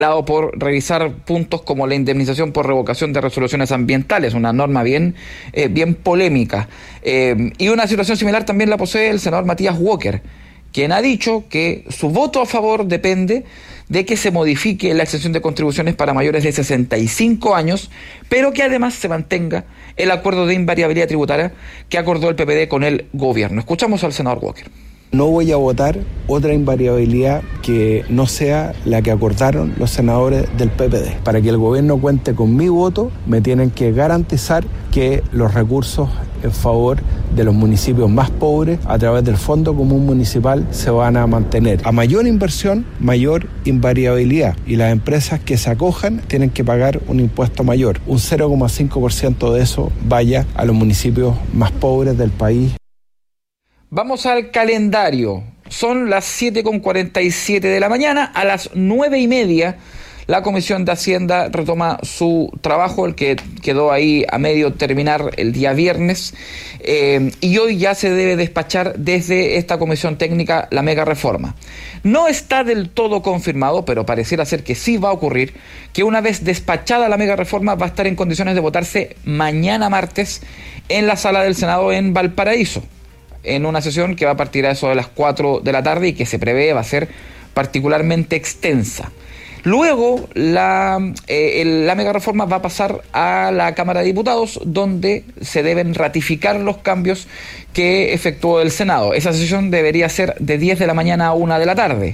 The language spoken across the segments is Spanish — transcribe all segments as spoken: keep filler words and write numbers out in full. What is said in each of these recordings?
por revisar puntos como la indemnización por revocación de resoluciones ambientales, una norma bien, eh, bien polémica. Eh, y una situación similar también la posee el senador Matías Walker, quien ha dicho que su voto a favor depende de que se modifique la exención de contribuciones para mayores de sesenta y cinco años, pero que además se mantenga el acuerdo de invariabilidad tributaria que acordó el P P D con el gobierno. Escuchamos al senador Walker. No voy a votar otra invariabilidad que no sea la que acordaron los senadores del P P D. Para que el gobierno cuente con mi voto, me tienen que garantizar que los recursos en favor de los municipios más pobres a través del Fondo Común Municipal se van a mantener. A mayor inversión, mayor invariabilidad. Y las empresas que se acojan tienen que pagar un impuesto mayor. Un cero coma cinco por ciento de eso vaya a los municipios más pobres del país. Vamos al calendario. Son las siete con cuarenta y siete de la mañana. A las nueve y media la Comisión de Hacienda retoma su trabajo, el que quedó ahí a medio terminar el día viernes. Eh, y hoy ya se debe despachar desde esta comisión técnica la mega reforma. No está del todo confirmado, pero pareciera ser que sí va a ocurrir, que una vez despachada la mega reforma va a estar en condiciones de votarse mañana martes en la sala del Senado en Valparaíso, en una sesión que va a partir a eso de las cuatro de la tarde y que se prevé va a ser particularmente extensa. Luego, la, eh, el, la mega reforma va a pasar a la Cámara de Diputados, donde se deben ratificar los cambios que efectuó el Senado. Esa sesión debería ser de diez de la mañana a una de la tarde.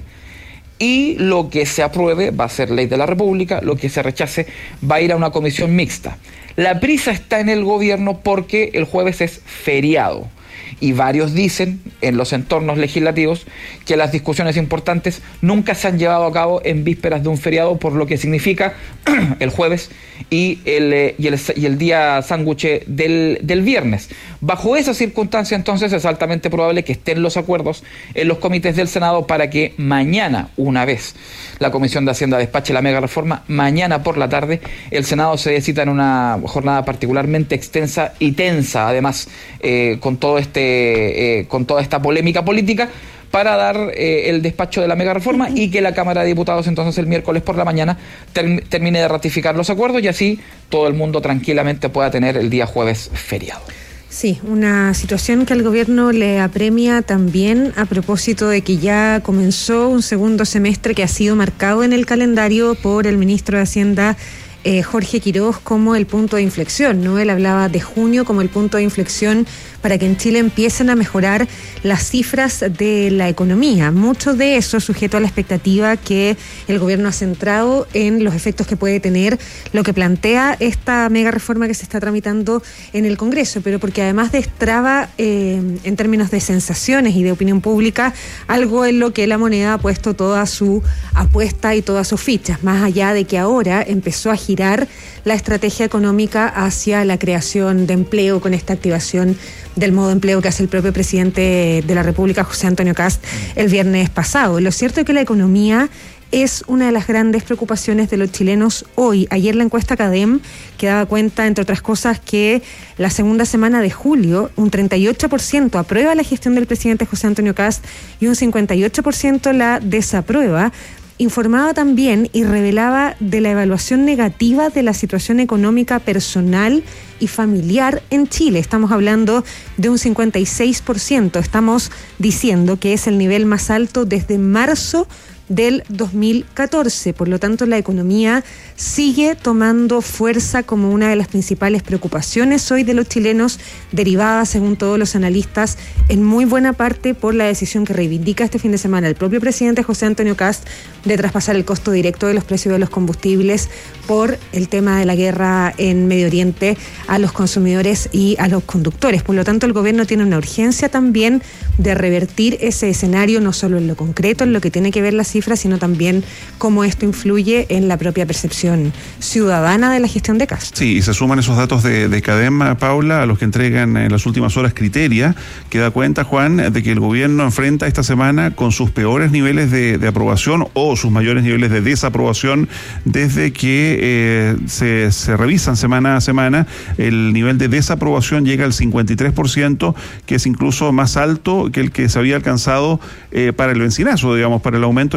Y lo que se apruebe va a ser ley de la República, lo que se rechace va a ir a una comisión mixta. La prisa está en el gobierno porque el jueves es feriado. Y varios dicen en los entornos legislativos que las discusiones importantes nunca se han llevado a cabo en vísperas de un feriado, por lo que significa el jueves y el, y el, y el día sándwich del, del viernes. Bajo esa circunstancia, entonces, es altamente probable que estén los acuerdos en los comités del Senado para que mañana, una vez la Comisión de Hacienda despache la mega reforma, mañana por la tarde el Senado se cita en una jornada particularmente extensa y tensa, además, eh, con todo este Eh, con toda esta polémica política, para dar eh, el despacho de la mega reforma y que la Cámara de Diputados entonces el miércoles por la mañana ter- termine de ratificar los acuerdos y así todo el mundo tranquilamente pueda tener el día jueves feriado. Sí, una situación que al gobierno le apremia también a propósito de que ya comenzó un segundo semestre que ha sido marcado en el calendario por el ministro de Hacienda, Eh, Jorge Quiroz, como el punto de inflexión, ¿no? Él hablaba de junio como el punto de inflexión para que en Chile empiecen a mejorar las cifras de la economía. Mucho de eso sujeto a la expectativa que el gobierno ha centrado en los efectos que puede tener lo que plantea esta mega reforma que se está tramitando en el Congreso, pero porque además destraba eh, en términos de sensaciones y de opinión pública algo en lo que la moneda ha puesto toda su apuesta y todas sus fichas, más allá de que ahora empezó a girar la estrategia económica hacia la creación de empleo con esta activación del modo empleo que hace el propio presidente de la República, José Antonio Kast, el viernes pasado. Lo cierto es que la economía es una de las grandes preocupaciones de los chilenos hoy. Ayer la encuesta CADEM, que daba cuenta, entre otras cosas, que la segunda semana de julio un treinta y ocho por ciento aprueba la gestión del presidente José Antonio Kast y un cincuenta y ocho por ciento la desaprueba. Informaba también y revelaba de la evaluación negativa de la situación económica personal y familiar en Chile. Estamos hablando de un cincuenta y seis por ciento. Estamos diciendo que es el nivel más alto desde marzo del dos mil catorce. Por lo tanto, la economía sigue tomando fuerza como una de las principales preocupaciones hoy de los chilenos, derivada, según todos los analistas, en muy buena parte por la decisión que reivindica este fin de semana el propio presidente José Antonio Kast de traspasar el costo directo de los precios de los combustibles por el tema de la guerra en Medio Oriente a los consumidores y a los conductores. Por lo tanto, el gobierno tiene una urgencia también de revertir ese escenario, no solo en lo concreto, en lo que tiene que ver la cifras, sino también cómo esto influye en la propia percepción ciudadana de la gestión de Kast. Sí, y se suman esos datos de, de CADEM, Paula, a los que entregan en las últimas horas Criteria, que da cuenta, Juan, de que el gobierno enfrenta esta semana con sus peores niveles de, de aprobación o sus mayores niveles de desaprobación desde que eh, se, se revisan semana a semana. El nivel de desaprobación llega al cincuenta y tres por ciento, que es incluso más alto que el que se había alcanzado eh, para el bencinazo, digamos, para el aumento en el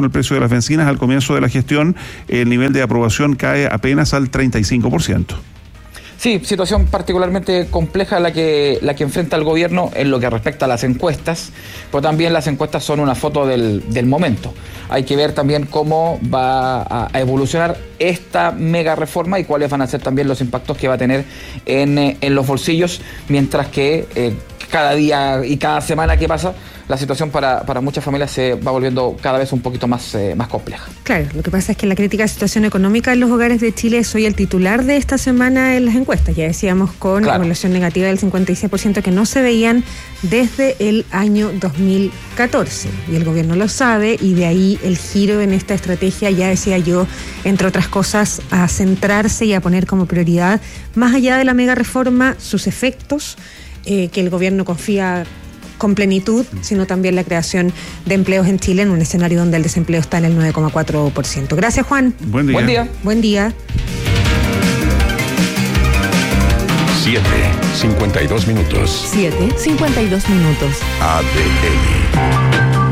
el precio de las bencinas, al comienzo de la gestión el nivel de aprobación cae apenas al treinta y cinco por ciento. Sí, situación particularmente compleja la que la que enfrenta el gobierno en lo que respecta a las encuestas, pero también las encuestas son una foto del, del momento. Hay que ver también cómo va a, a evolucionar esta mega reforma y cuáles van a ser también los impactos que va a tener en, en los bolsillos, mientras que eh, cada día y cada semana que pasa, la situación para, para muchas familias se va volviendo cada vez un poquito más, eh, más compleja. Claro, lo que pasa es que la crítica situación económica en los hogares de Chile es hoy el titular de esta semana en las encuestas. Ya decíamos con claro. evaluación negativa del cincuenta y seis por ciento que no se veían desde el año dos mil catorce. Y el gobierno lo sabe, y de ahí el giro en esta estrategia, ya decía yo, entre otras cosas, a centrarse y a poner como prioridad, más allá de la mega reforma, sus efectos, eh, que el gobierno confía con plenitud, sino también la creación de empleos en Chile en un escenario donde el desempleo está en el nueve coma cuatro por ciento. Gracias, Juan. Buen día. Buen día. Buen día. siete, cincuenta y dos minutos. siete, cincuenta y dos minutos. A D N.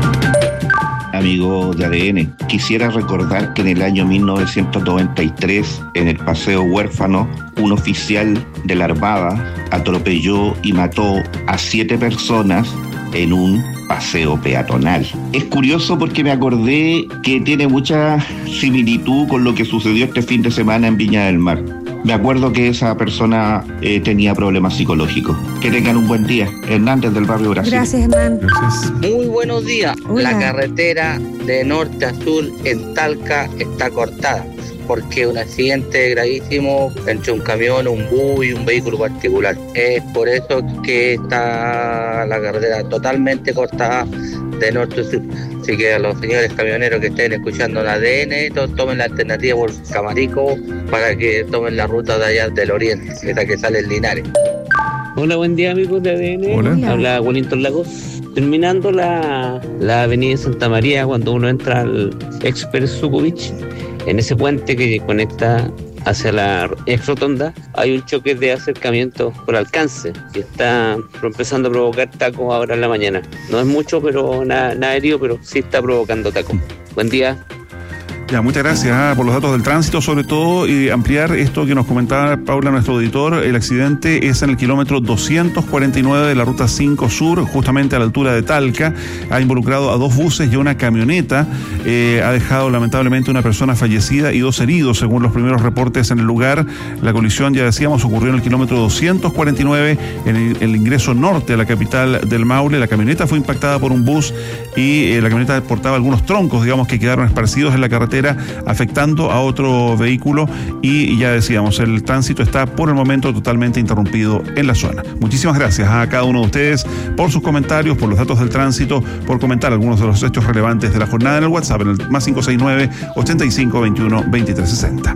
Amigo de A D N, quisiera recordar que en el año mil novecientos noventa y tres, en el Paseo Huérfano, un oficial de la Armada atropelló y mató a siete personas en un paseo peatonal. Es curioso porque me acordé que tiene mucha similitud con lo que sucedió este fin de semana en Viña del Mar. Me acuerdo que esa persona eh, tenía problemas psicológicos. Que tengan un buen día. Hernández del Barrio Brasil. Gracias, Hernán. Gracias. Muy buenos días. Hola. La carretera de norte a sur en Talca está cortada porque un accidente gravísimo entre un camión, un bus y un vehículo particular. Es por eso que está la carretera totalmente cortada de norte a sur. Así que a los señores camioneros que estén escuchando la A D N, todos tomen la alternativa por Camarico para que tomen la ruta de allá del oriente, esa que sale en Linares. Hola, buen día, amigos de A D N. Hola. Habla Wellington Lagos. Terminando la, la avenida Santa María, cuando uno entra al Express Sucubich, en ese puente que conecta hacia la ex rotonda, hay un choque de acercamiento por alcance que está empezando a provocar tacos ahora en la mañana. No es mucho, pero nada, nada herido, pero sí está provocando tacos. Buen día. Ya, muchas gracias ah, por los datos del tránsito, sobre todo, y ampliar esto que nos comentaba Paula, nuestro auditor. El accidente es en el kilómetro doscientos cuarenta y nueve de la ruta cinco Sur, justamente a la altura de Talca. Ha involucrado a dos buses y a una camioneta. Eh, ha dejado lamentablemente una persona fallecida y dos heridos, según los primeros reportes en el lugar. La colisión, ya decíamos, ocurrió en el kilómetro doscientos cuarenta y nueve, en el, el ingreso norte a la capital del Maule. La camioneta fue impactada por un bus y eh, la camioneta portaba algunos troncos, digamos, que quedaron esparcidos en la carretera, afectando a otro vehículo, y ya decíamos, el tránsito está por el momento totalmente interrumpido en la zona. Muchísimas gracias a cada uno de ustedes por sus comentarios, por los datos del tránsito, por comentar algunos de los hechos relevantes de la jornada en el WhatsApp, en el más cinco seis nueve, ochenta y cinco, veintiuno, veintitrés sesenta.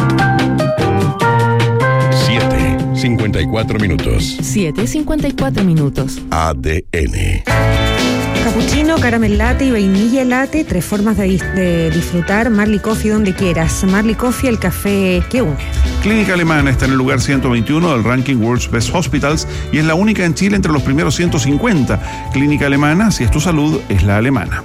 siete, cincuenta y cuatro minutos. siete, cincuenta y cuatro minutos. A D N. Capuchino, caramel latte y vainilla latte, tres formas de, de disfrutar Marley Coffee donde quieras. Marley Coffee, el café que une. Clínica Alemana está en el lugar ciento veintiuno del ranking World's Best Hospitals y es la única en Chile entre los primeros ciento cincuenta. Clínica Alemana, si es tu salud, es la alemana.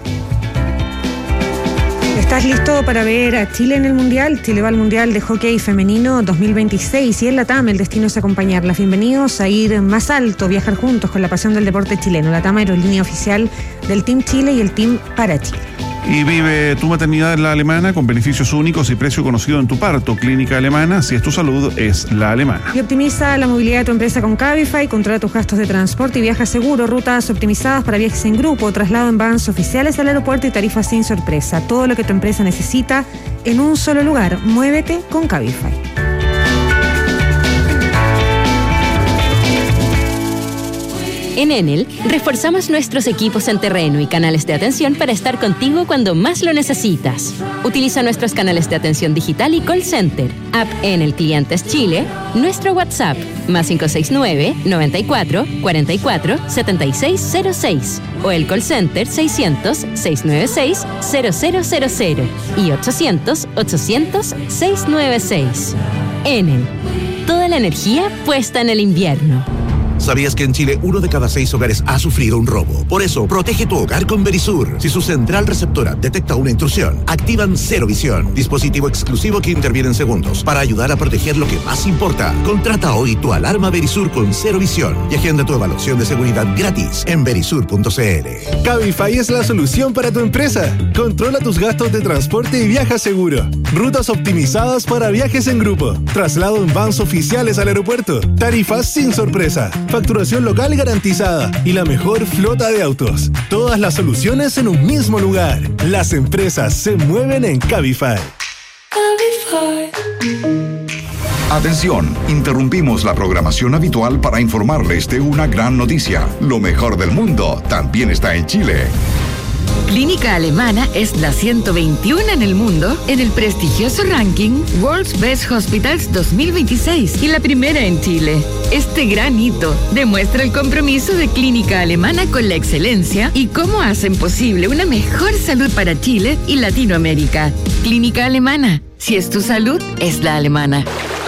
¿Estás listo para ver a Chile en el Mundial? Chile va al Mundial de Hockey Femenino dos mil veintiséis y en LATAM el destino es acompañarlas. Bienvenidos a ir más alto, viajar juntos con la pasión del deporte chileno. LATAM, aerolínea oficial del Team Chile y el Team para Chile. Y vive tu maternidad en la alemana con beneficios únicos y precio conocido en tu parto. Clínica Alemana, si es tu salud, es la alemana. Y optimiza la movilidad de tu empresa con Cabify, controla tus gastos de transporte y viaja seguro. Rutas optimizadas para viajes en grupo, traslado en vans oficiales al aeropuerto y tarifas sin sorpresa. Todo lo que tu empresa necesita en un solo lugar. Muévete con Cabify. En Enel, reforzamos nuestros equipos en terreno y canales de atención para estar contigo cuando más lo necesitas. Utiliza nuestros canales de atención digital y call center, app Enel Clientes Chile, nuestro WhatsApp, más cinco seis nueve, noventa y cuatro, cuarenta y cuatro, setenta y seis cero seis, o el call center seiscientos, seiscientos noventa y seis, cero cero cero cero y ochocientos, ochocientos, seiscientos noventa y seis. Enel, toda la energía puesta en el invierno. ¿Sabías que en Chile uno de cada seis hogares ha sufrido un robo? Por eso, protege tu hogar con Verisur. Si su central receptora detecta una intrusión, activan Cero Visión, dispositivo exclusivo que interviene en segundos para ayudar a proteger lo que más importa. Contrata hoy tu alarma Verisur con Cero Visión y agenda tu evaluación de seguridad gratis en verisur punto c l. Cabify es la solución para tu empresa. Controla tus gastos de transporte y viaja seguro. Rutas optimizadas para viajes en grupo. Traslado en vans oficiales al aeropuerto. Tarifas sin sorpresa. Facturación local garantizada. Y la mejor flota de autos. Todas las soluciones en un mismo lugar. Las empresas se mueven en Cabify. Atención, interrumpimos la programación habitual para informarles de una gran noticia. Lo mejor del mundo también está en Chile. Clínica Alemana es la ciento veintiuno en el mundo en el prestigioso ranking World's Best Hospitals dos mil veintiséis y la primera en Chile. Este gran hito demuestra el compromiso de Clínica Alemana con la excelencia y cómo hacen posible una mejor salud para Chile y Latinoamérica. Clínica Alemana, si es tu salud, es la alemana.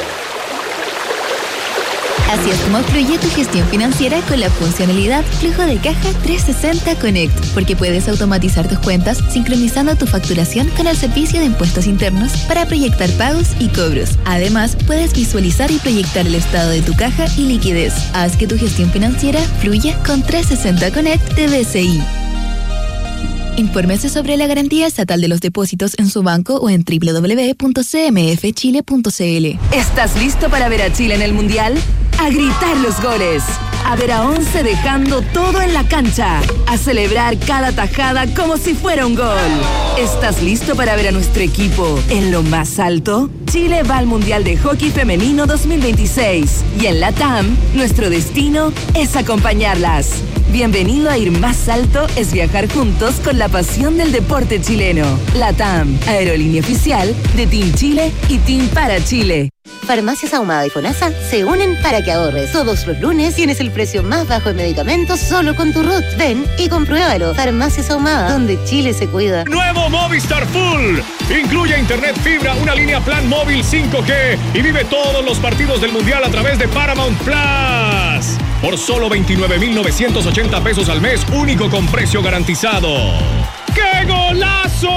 Así es como fluye tu gestión financiera con la funcionalidad Flujo de Caja trescientos sesenta Connect, porque puedes automatizar tus cuentas sincronizando tu facturación con el servicio de impuestos internos para proyectar pagos y cobros. Además, puedes visualizar y proyectar el estado de tu caja y liquidez. Haz que tu gestión financiera fluya con trescientos sesenta Connect de B C I. Infórmese sobre la garantía estatal de los depósitos en su banco o en doble u doble u doble u punto c m f chile punto c l. ¿Estás listo para ver a Chile en el Mundial? A gritar los goles, a ver a once dejando todo en la cancha, a celebrar cada tajada como si fuera un gol. ¿Estás listo para ver a nuestro equipo en lo más alto? Chile va al Mundial de Hockey Femenino dos mil veintiséis y en la T A M nuestro destino es acompañarlas. Bienvenido a Ir Más Alto es viajar juntos con la pasión del deporte chileno. La T A M, aerolínea oficial de Team Chile y Team para Chile. Farmacias Ahumada y FONASA se unen para que ahorres. Todos los lunes tienes el precio más bajo en medicamentos solo con tu R U T. Ven y compruébalo. Farmacias Ahumada, donde Chile se cuida. Nuevo Movistar Full. Incluye internet fibra, una línea plan móvil cinco G y vive todos los partidos del Mundial a través de Paramount Plus. Por solo veintinueve mil novecientos ochenta pesos al mes, único con precio garantizado. ¡Qué golazo!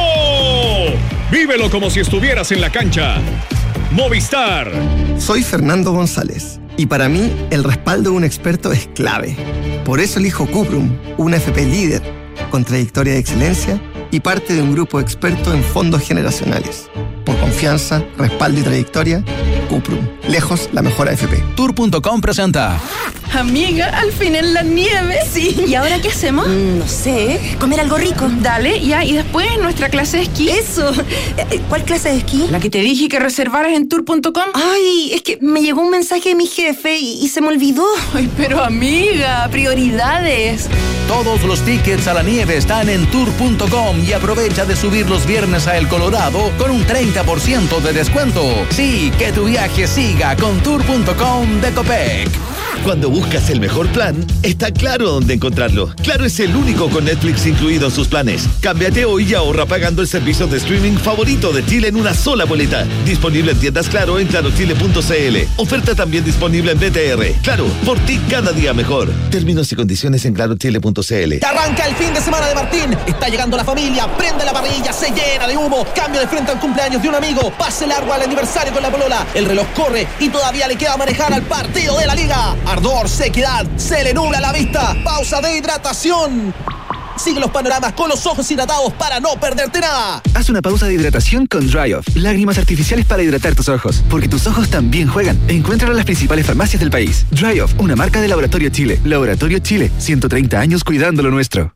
Vívelo como si estuvieras en la cancha. Movistar. Soy Fernando González y para mí el respaldo de un experto es clave. Por eso elijo Cuprum, una F P líder, con trayectoria de excelencia y parte de un grupo experto en fondos generacionales. Por confianza, respaldo y trayectoria, Cuprum. Lejos la mejor A F P. Tour punto com presenta. Amiga, al fin en la nieve. Sí. ¿Y ahora qué hacemos? Mm, no sé. Comer algo rico. Dale, ya. Y después nuestra clase de esquí. Eso. ¿Cuál clase de esquí? La que te dije que reservaras en tour punto com. Ay, es que me llegó un mensaje de mi jefe y, y se me olvidó. Ay, pero amiga, prioridades. Todos los tickets a la nieve están en tour punto com y aprovecha de subir los viernes a El Colorado con un treinta por ciento de descuento. Sí, que tu viaje siga con tour punto com de Copec. Cuando buscas el mejor plan, está claro dónde encontrarlo. Claro es el único con Netflix incluido en sus planes. Cámbiate hoy y ahorra pagando el servicio de streaming favorito de Chile en una sola boleta. Disponible en tiendas Claro en claro chile punto c l. Oferta también disponible en B T R. Claro, por ti cada día mejor. Términos y condiciones en claro chile punto c l. Arranca el fin de semana de Martín. Está llegando la familia. Prende la parrilla, se llena de humo. Cambio de frente al cumpleaños de un amigo. Pase largo al aniversario con la polola. El reloj corre y todavía le queda manejar al partido de la liga. Ardor, sequedad, se le nubla la vista. Pausa de hidratación. Sigue los panoramas con los ojos hidratados para no perderte nada. Haz una pausa de hidratación con Dry Off. Lágrimas artificiales para hidratar tus ojos, porque tus ojos también juegan. Encuéntralo en las principales farmacias del país. Dry Off, una marca de Laboratorio Chile. Laboratorio Chile, ciento treinta años cuidando lo nuestro.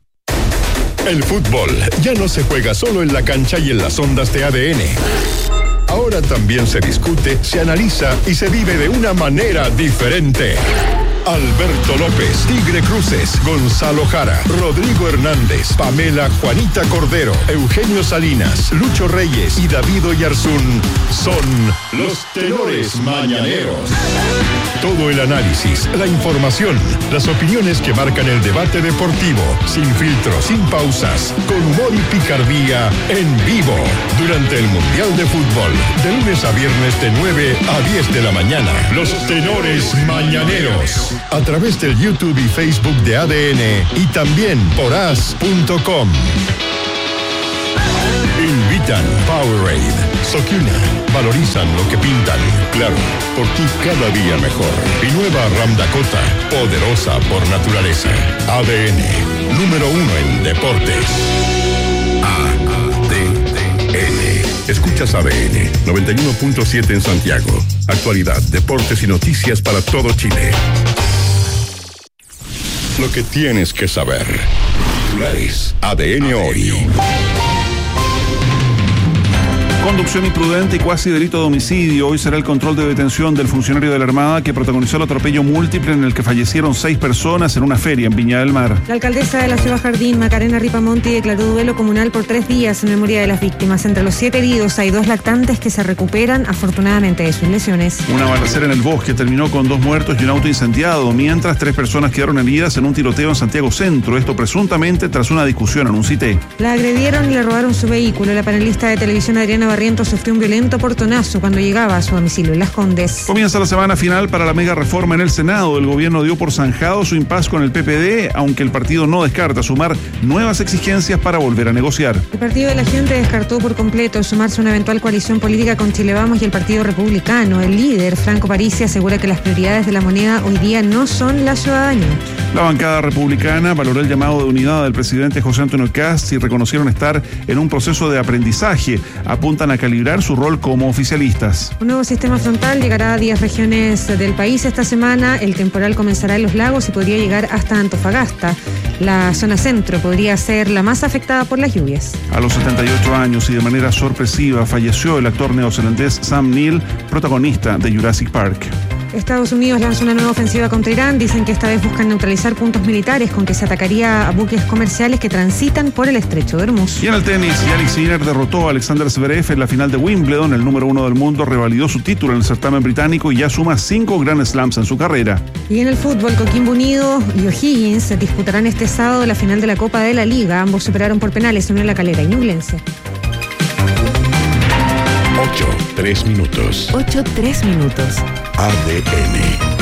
El fútbol ya no se juega solo en la cancha y en las ondas de A D N. Ahora también se discute, se analiza y se vive de una manera diferente. Alberto López, Tigre Cruces, Gonzalo Jara, Rodrigo Hernández, Pamela Juanita Cordero, Eugenio Salinas, Lucho Reyes y David Oyarzún son los tenores mañaneros. Todo el análisis, la información, las opiniones que marcan el debate deportivo, sin filtros, sin pausas, con humor y picardía, en vivo, durante el Mundial de Fútbol, de lunes a viernes de nueve a diez de la mañana. Los tenores mañaneros. a través del YouTube y Facebook de A D N y también por as punto com. Invitan Powerade, Sokina, valorizan lo que pintan. Claro, por ti cada día mejor. Y nueva Ram Dakota, poderosa por naturaleza. A D N, número uno en deportes. A D N. Escuchas A D N, noventa y uno punto siete en Santiago. Actualidad, deportes y noticias para todo Chile. Lo que tienes que saber. Titulares. A D N hoy. Conducción imprudente y cuasi delito de homicidio. Hoy será el control de detención del funcionario de la Armada que protagonizó el atropello múltiple en el que fallecieron seis personas en una feria en Viña del Mar. La alcaldesa de la Ciudad Jardín, Macarena Ripamonti, declaró duelo comunal por tres días en memoria de las víctimas. Entre los siete heridos hay dos lactantes que se recuperan afortunadamente de sus lesiones. Una balacera en el bosque terminó con dos muertos y un auto incendiado, mientras tres personas quedaron heridas en un tiroteo en Santiago Centro. Esto presuntamente tras una discusión en un cité. La agredieron y le robaron su vehículo. La panelista de televisión Adriana Barrientos sufrió un violento portonazo cuando llegaba a su domicilio en Las Condes. Comienza la semana final para la mega reforma en el Senado. El gobierno dio por zanjado su impas con el P P D, aunque el partido no descarta sumar nuevas exigencias para volver a negociar. El Partido de la Gente descartó por completo sumarse a una eventual coalición política con Chile Vamos y el Partido Republicano. El líder, Franco Parisi, asegura que las prioridades de la moneda hoy día no son la ciudadanía. La bancada republicana valoró el llamado de unidad del presidente José Antonio Kast y reconocieron estar en un proceso de aprendizaje. Apuntan a calibrar su rol como oficialistas. Un nuevo sistema frontal llegará a diez regiones del país esta semana. El temporal comenzará en Los Lagos y podría llegar hasta Antofagasta. La zona centro podría ser la más afectada por las lluvias. A los setenta y ocho años y de manera sorpresiva falleció el actor neozelandés Sam Neill, protagonista de Jurassic Park. Estados Unidos lanza una nueva ofensiva contra Irán. Dicen que esta vez buscan neutralizar puntos militares con que se atacaría a buques comerciales que transitan por el estrecho de Hormuz. Y en el tenis, Jannik Sinner derrotó a Alexander Zverev en la final de Wimbledon. El número uno del mundo revalidó su título en el certamen británico y ya suma cinco Grand Slams en su carrera. Y en el fútbol, Coquimbo Unido y O'Higgins se disputarán este sábado la final de la Copa de la Liga. Ambos superaron por penales Unión La Calera y Ñublense. Ocho, tres minutos. Ocho, tres minutos. A D N.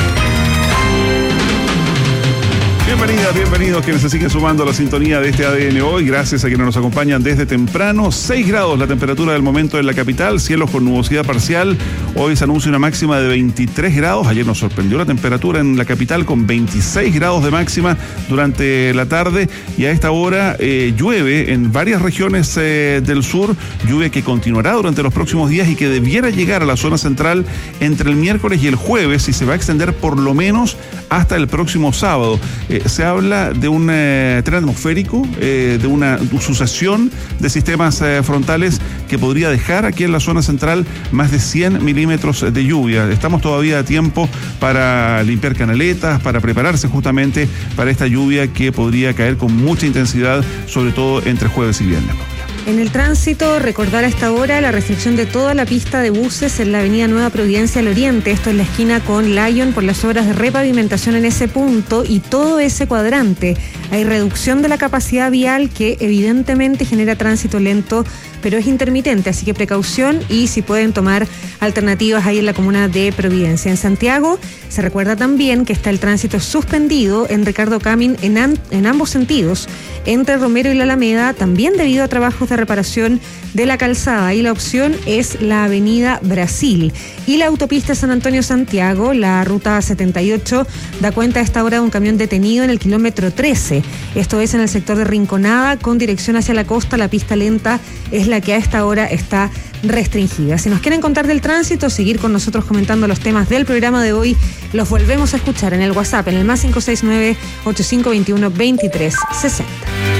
Bienvenidas, bienvenidos quienes se siguen sumando a la sintonía de este A D N hoy. Gracias a quienes nos acompañan desde temprano. seis grados la temperatura del momento en la capital, cielos con nubosidad parcial. Hoy se anuncia una máxima de veintitrés grados. Ayer nos sorprendió la temperatura en la capital con veintiséis grados de máxima durante la tarde. Y a esta hora eh, llueve en varias regiones eh, del sur. Lluvia que continuará durante los próximos días y que debiera llegar a la zona central entre el miércoles y el jueves y se va a extender por lo menos hasta el próximo sábado. Eh, se habla de un eh, tren atmosférico, eh, de una sucesión de sistemas eh, frontales que podría dejar aquí en la zona central más de cien milímetros de lluvia. Estamos todavía a tiempo para limpiar canaletas, para prepararse justamente para esta lluvia que podría caer con mucha intensidad, sobre todo entre jueves y viernes. En el tránsito, recordar a esta hora la restricción de toda la pista de buses en la avenida Nueva Providencia al Oriente. Esto en la esquina con Lyon por las obras de repavimentación en ese punto y todo ese cuadrante. Hay reducción de la capacidad vial que evidentemente genera tránsito lento, pero es intermitente, así que precaución y si pueden tomar alternativas ahí en la comuna de Providencia. En Santiago se recuerda también que está el tránsito suspendido en Ricardo Camin en, an- en ambos sentidos, entre Romero y la Alameda, también debido a trabajos de reparación de la calzada. Y la opción es la avenida Brasil. Y la autopista San Antonio-Santiago, la ruta setenta y ocho, da cuenta a esta hora de un camión detenido en el kilómetro trece. Esto es en el sector de Rinconada, con dirección hacia la costa. La pista lenta es la que a esta hora está restringida. Si nos quieren contar del tránsito, seguir con nosotros comentando los temas del programa de hoy, los volvemos a escuchar en el WhatsApp, en el más cinco seis nueve, ocho cinco dos uno, dos tres seis cero.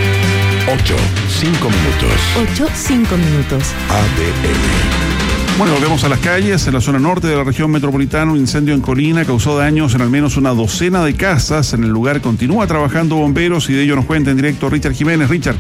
Ocho, cinco minutos. Ocho, cinco minutos. A D N. Bueno, volvemos a las calles. En la zona norte de la región metropolitana, un incendio en Colina causó daños en al menos una docena de casas. En el lugar continúa trabajando bomberos y de ello nos cuenta en directo Richard Jiménez. Richard.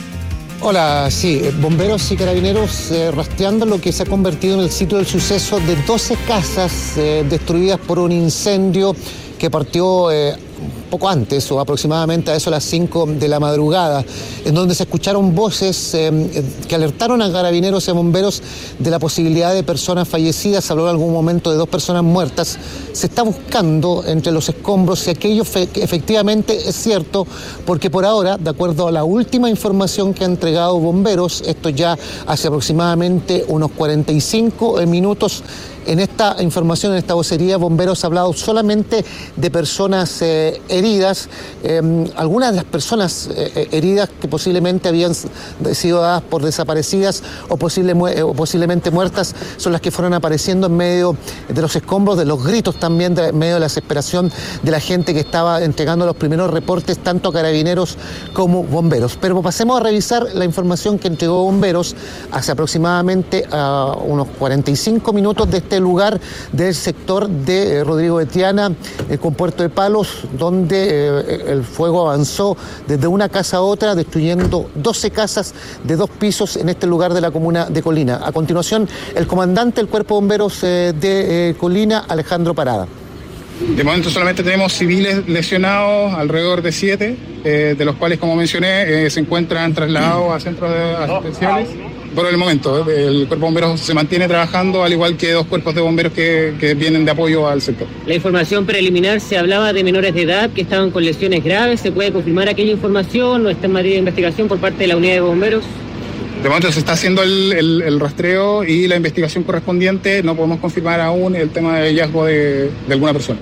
Hola, sí, bomberos y carabineros eh, rastreando lo que se ha convertido en el sitio del suceso de doce casas eh, destruidas por un incendio que partió eh, poco antes, o aproximadamente a eso a las cinco de la madrugada, en donde se escucharon voces eh, que alertaron a carabineros y a bomberos de la posibilidad de personas fallecidas. Se habló en algún momento de dos personas muertas. Se está buscando entre los escombros si aquello fe- efectivamente es cierto, porque por ahora, de acuerdo a la última información que ha entregado bomberos, esto ya hace aproximadamente unos cuarenta y cinco minutos, en esta información, en esta vocería, bomberos ha hablado solamente de personas eh, heridas. Eh, algunas de las personas eh, heridas que posiblemente habían sido dadas por desaparecidas o, posible, o posiblemente muertas son las que fueron apareciendo en medio de los escombros, de los gritos también, de, en medio de la desesperación de la gente que estaba entregando los primeros reportes, tanto a carabineros como bomberos. Pero pasemos a revisar la información que entregó bomberos hace aproximadamente uh, unos cuarenta y cinco minutos de este lugar del sector de eh, Rodrigo Betiana, eh, con Puerto de Palos, donde eh, el fuego avanzó desde una casa a otra, destruyendo doce casas de dos pisos en este lugar de la comuna de Colina. A continuación, el comandante del Cuerpo de Bomberos eh, de eh, Colina, Alejandro Parada. De momento solamente tenemos civiles lesionados, alrededor de siete, eh, de los cuales, como mencioné, eh, se encuentran trasladados a centros de asistenciales. Por el momento, el Cuerpo de Bomberos se mantiene trabajando, al igual que dos cuerpos de bomberos que, que vienen de apoyo al sector. La información preliminar se hablaba de menores de edad que estaban con lesiones graves. ¿Se puede confirmar aquella información o está en materia de investigación por parte de la unidad de bomberos? De momento se está haciendo el, el, el rastreo y la investigación correspondiente. No podemos confirmar aún el tema de hallazgo de, de alguna persona.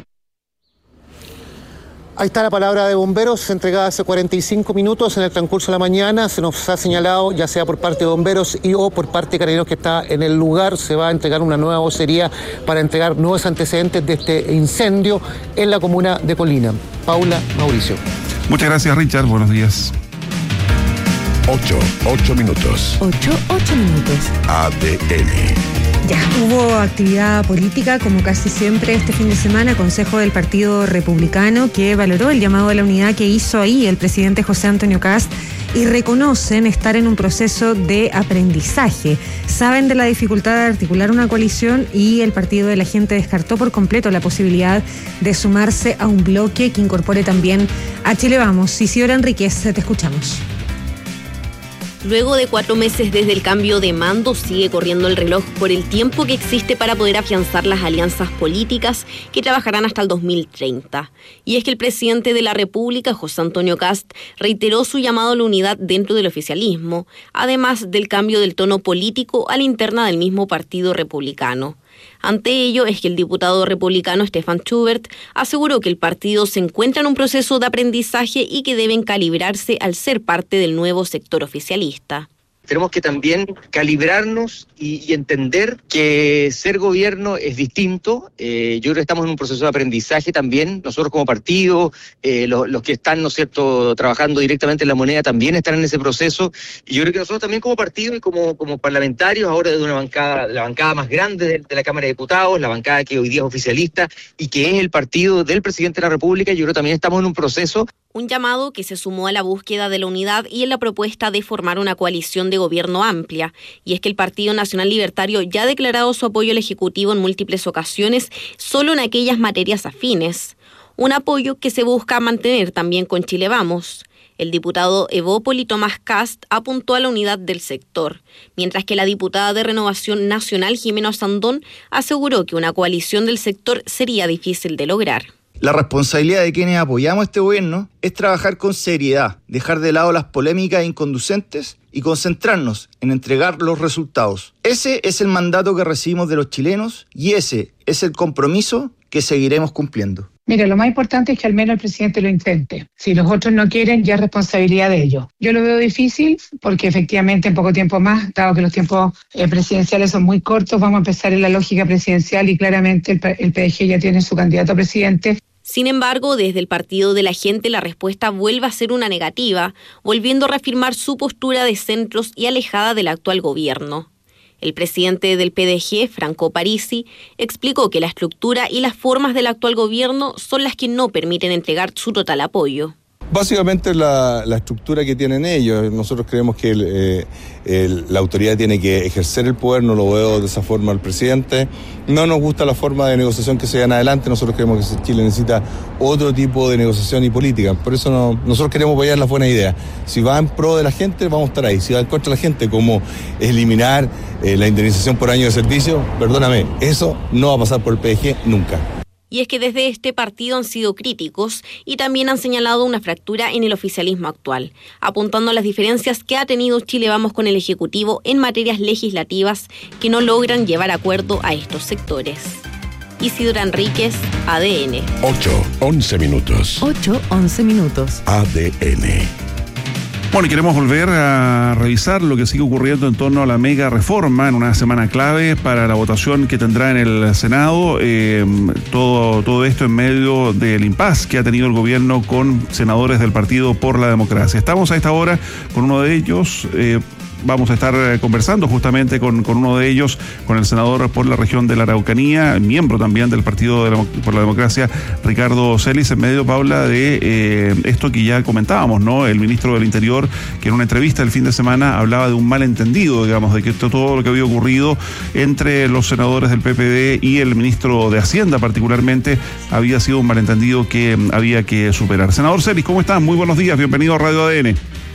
Ahí está la palabra de bomberos, entregada hace cuarenta y cinco minutos en el transcurso de la mañana. Se nos ha señalado, ya sea por parte de bomberos y o por parte de carabineros que está en el lugar, se va a entregar una nueva vocería para entregar nuevos antecedentes de este incendio en la comuna de Colina. Paula, Mauricio. Muchas gracias, Richard. Buenos días. Ocho, ocho minutos. Ocho, ocho minutos. A D N. Ya, hubo actividad política, como casi siempre este fin de semana, Consejo del Partido Republicano, que valoró el llamado a la unidad que hizo ahí el presidente José Antonio Kast y reconocen estar en un proceso de aprendizaje. Saben de la dificultad de articular una coalición y el Partido de la Gente descartó por completo la posibilidad de sumarse a un bloque que incorpore también a Chile Vamos. Isidora Enríquez, te escuchamos. Luego de cuatro meses desde el cambio de mando, sigue corriendo el reloj por el tiempo que existe para poder afianzar las alianzas políticas que trabajarán hasta el dos mil treinta. Y es que el presidente de la República, José Antonio Kast, reiteró su llamado a la unidad dentro del oficialismo, además del cambio del tono político a la interna del mismo Partido Republicano. Ante ello es que el diputado republicano Stefan Schubert aseguró que el partido se encuentra en un proceso de aprendizaje y que deben calibrarse al ser parte del nuevo sector oficialista. Tenemos que también calibrarnos y, y entender que ser gobierno es distinto. Eh, yo creo que estamos en un proceso de aprendizaje también. Nosotros como partido, eh, los, los que están, ¿no es cierto?, trabajando directamente en la moneda también están en ese proceso. Y yo creo que nosotros también como partido y como, como parlamentarios, ahora de una bancada, la bancada más grande de, de la Cámara de Diputados, la bancada que hoy día es oficialista y que es el partido del presidente de la República, yo creo que también estamos en un proceso. Un llamado que se sumó a la búsqueda de la unidad y en la propuesta de formar una coalición de gobierno amplia. Y es que el Partido Nacional Libertario ya ha declarado su apoyo al Ejecutivo en múltiples ocasiones, solo en aquellas materias afines. Un apoyo que se busca mantener también con Chile Vamos. El diputado Evópoli Tomás Kast apuntó a la unidad del sector, mientras que la diputada de Renovación Nacional, Jimena Sandón, aseguró que una coalición del sector sería difícil de lograr. La responsabilidad de quienes apoyamos a este gobierno es trabajar con seriedad, dejar de lado las polémicas inconducentes y concentrarnos en entregar los resultados. Ese es el mandato que recibimos de los chilenos y ese es el compromiso que seguiremos cumpliendo. Mira, lo más importante es que al menos el presidente lo intente. Si los otros no quieren, ya es responsabilidad de ellos. Yo lo veo difícil porque efectivamente en poco tiempo más, dado que los tiempos eh, presidenciales son muy cortos, vamos a empezar en la lógica presidencial y claramente el, el P D G ya tiene su candidato a presidente. Sin embargo, desde el Partido de la Gente la respuesta vuelve a ser una negativa, volviendo a reafirmar su postura de centros y alejada del actual gobierno. El presidente del P D G, Franco Parisi, explicó que la estructura y las formas del actual gobierno son las que no permiten entregar su total apoyo. Básicamente la, la estructura que tienen ellos. Nosotros creemos que el, eh, el, la autoridad tiene que ejercer el poder, no lo veo de esa forma el presidente. No nos gusta la forma de negociación que se dan adelante, nosotros creemos que Chile necesita otro tipo de negociación y política. Por eso no, nosotros queremos apoyar las buenas ideas. Si va en pro de la gente, vamos a estar ahí. Si va en contra de la gente, como eliminar eh, la indemnización por año de servicio, perdóname, eso no va a pasar por el P D G nunca. Y es que desde este partido han sido críticos y también han señalado una fractura en el oficialismo actual, apuntando a las diferencias que ha tenido Chile Vamos con el Ejecutivo en materias legislativas que no logran llevar acuerdo a estos sectores. Isidora Enríquez, A D N. ocho, once minutos. ocho, once minutos. A D N. Bueno, y queremos volver a revisar lo que sigue ocurriendo en torno a la mega reforma en una semana clave para la votación que tendrá en el Senado. Eh, todo, todo esto en medio del impasse que ha tenido el gobierno con senadores del Partido por la Democracia. Estamos a esta hora con uno de ellos. Eh, Vamos a estar conversando justamente con, con uno de ellos, con el senador por la región de la Araucanía, miembro también del Partido de la, por la Democracia, Ricardo Celis, en medio, Paula, de eh, esto que ya comentábamos, ¿no? El ministro del Interior, que en una entrevista el fin de semana hablaba de un malentendido, digamos, de que todo lo que había ocurrido entre los senadores del P P D y el ministro de Hacienda particularmente había sido un malentendido que había que superar. Senador Celis, ¿cómo estás? Muy buenos días, bienvenido a Radio A D N.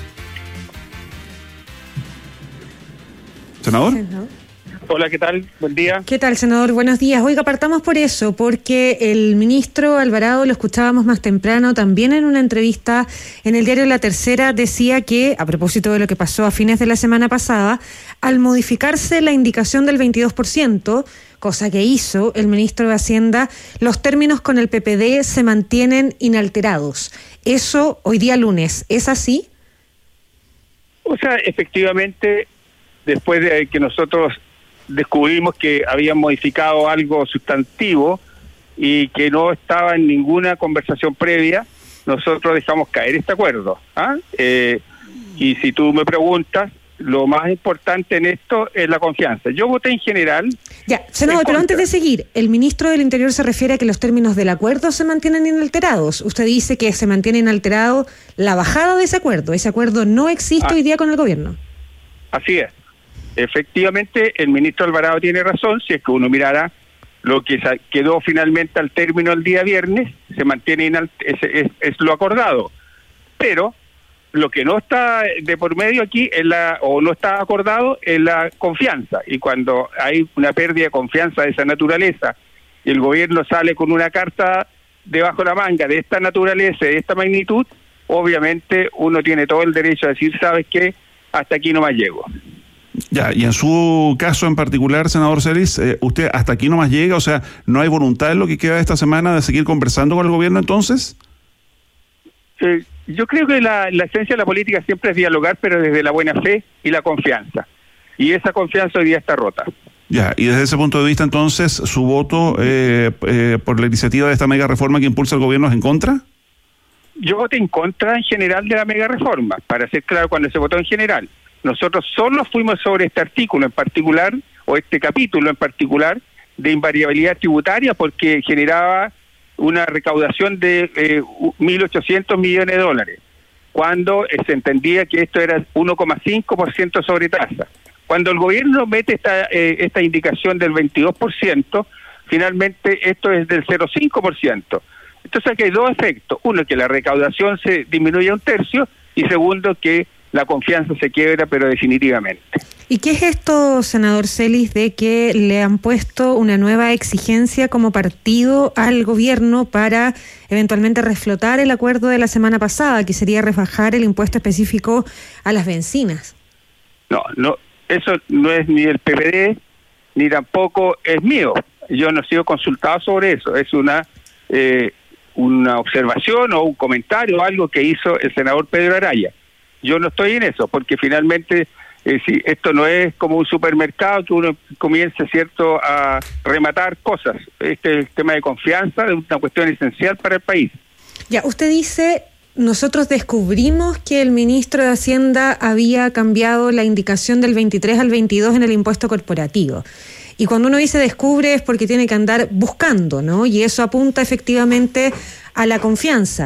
¿Senador? Hola, ¿qué tal? Buen día. ¿Qué tal, senador? Buenos días. Oiga, partamos por eso, porque el ministro Alvarado, lo escuchábamos más temprano, también en una entrevista en el diario La Tercera, decía que, a propósito de lo que pasó a fines de la semana pasada, al modificarse la indicación del veintidós por ciento, cosa que hizo el ministro de Hacienda, los términos con el P P D se mantienen inalterados. Eso hoy día lunes, ¿es así? O sea, efectivamente, después de que nosotros descubrimos que habían modificado algo sustantivo y que no estaba en ninguna conversación previa, nosotros dejamos caer este acuerdo. ¿ah? Eh, y si tú me preguntas, lo más importante en esto es la confianza. Yo voté en general. Ya, senador, pero antes de seguir, el ministro del Interior se refiere a que los términos del acuerdo se mantienen inalterados. Usted dice que se mantiene inalterado la bajada de ese acuerdo. Ese acuerdo no existe ah, hoy día con el gobierno. Así es. Efectivamente, el ministro Alvarado tiene razón. Si es que uno mirara lo que quedó finalmente al término el día viernes, se mantiene inalt- es, es, es lo acordado. Pero lo que no está de por medio aquí es la, o no está acordado, es la confianza. Y cuando hay una pérdida de confianza de esa naturaleza y el gobierno sale con una carta debajo de la manga de esta naturaleza, de esta magnitud, obviamente uno tiene todo el derecho a decir, ¿sabes qué? Hasta aquí nomás llego. Ya, y en su caso en particular, senador Celis, eh, ¿usted hasta aquí nomás llega? O sea, ¿no hay voluntad en lo que queda de esta semana de seguir conversando con el gobierno entonces? Eh, yo creo que la, la esencia de la política siempre es dialogar, pero desde la buena fe y la confianza. Y esa confianza hoy día está rota. Ya, y desde ese punto de vista entonces, ¿su voto eh, eh, por la iniciativa de esta mega reforma que impulsa el gobierno es en contra? Yo voté en contra en general de la mega reforma, para ser claro, cuando se votó en general. Nosotros solo fuimos sobre este artículo en particular, o este capítulo en particular, de invariabilidad tributaria, porque generaba una recaudación de eh, mil ochocientos millones de dólares, cuando eh, se entendía que esto era uno coma cinco por ciento sobre tasa. Cuando el gobierno mete esta, eh, esta indicación del veintidós por ciento, finalmente esto es del cero coma cinco por ciento. Entonces aquí hay dos efectos. Uno, que la recaudación se disminuye a un tercio, y segundo, que la confianza se quiebra, pero definitivamente. ¿Y qué es esto, senador Celis, de que le han puesto una nueva exigencia como partido al gobierno para eventualmente reflotar el acuerdo de la semana pasada, que sería rebajar el impuesto específico a las bencinas? No, no, eso no es ni del P P D, ni tampoco es mío. Yo no he sido consultado sobre eso. Es una eh, una observación o un comentario o algo que hizo el senador Pedro Araya. Yo no estoy en eso, porque finalmente eh, si esto no es como un supermercado que uno comience, cierto, a rematar cosas. Este es el tema de confianza, es una cuestión esencial para el país. Ya, usted dice, nosotros descubrimos que el ministro de Hacienda había cambiado la indicación del veintitrés al veintidós en el impuesto corporativo. Y cuando uno dice descubre es porque tiene que andar buscando, ¿no? Y eso apunta efectivamente a la confianza.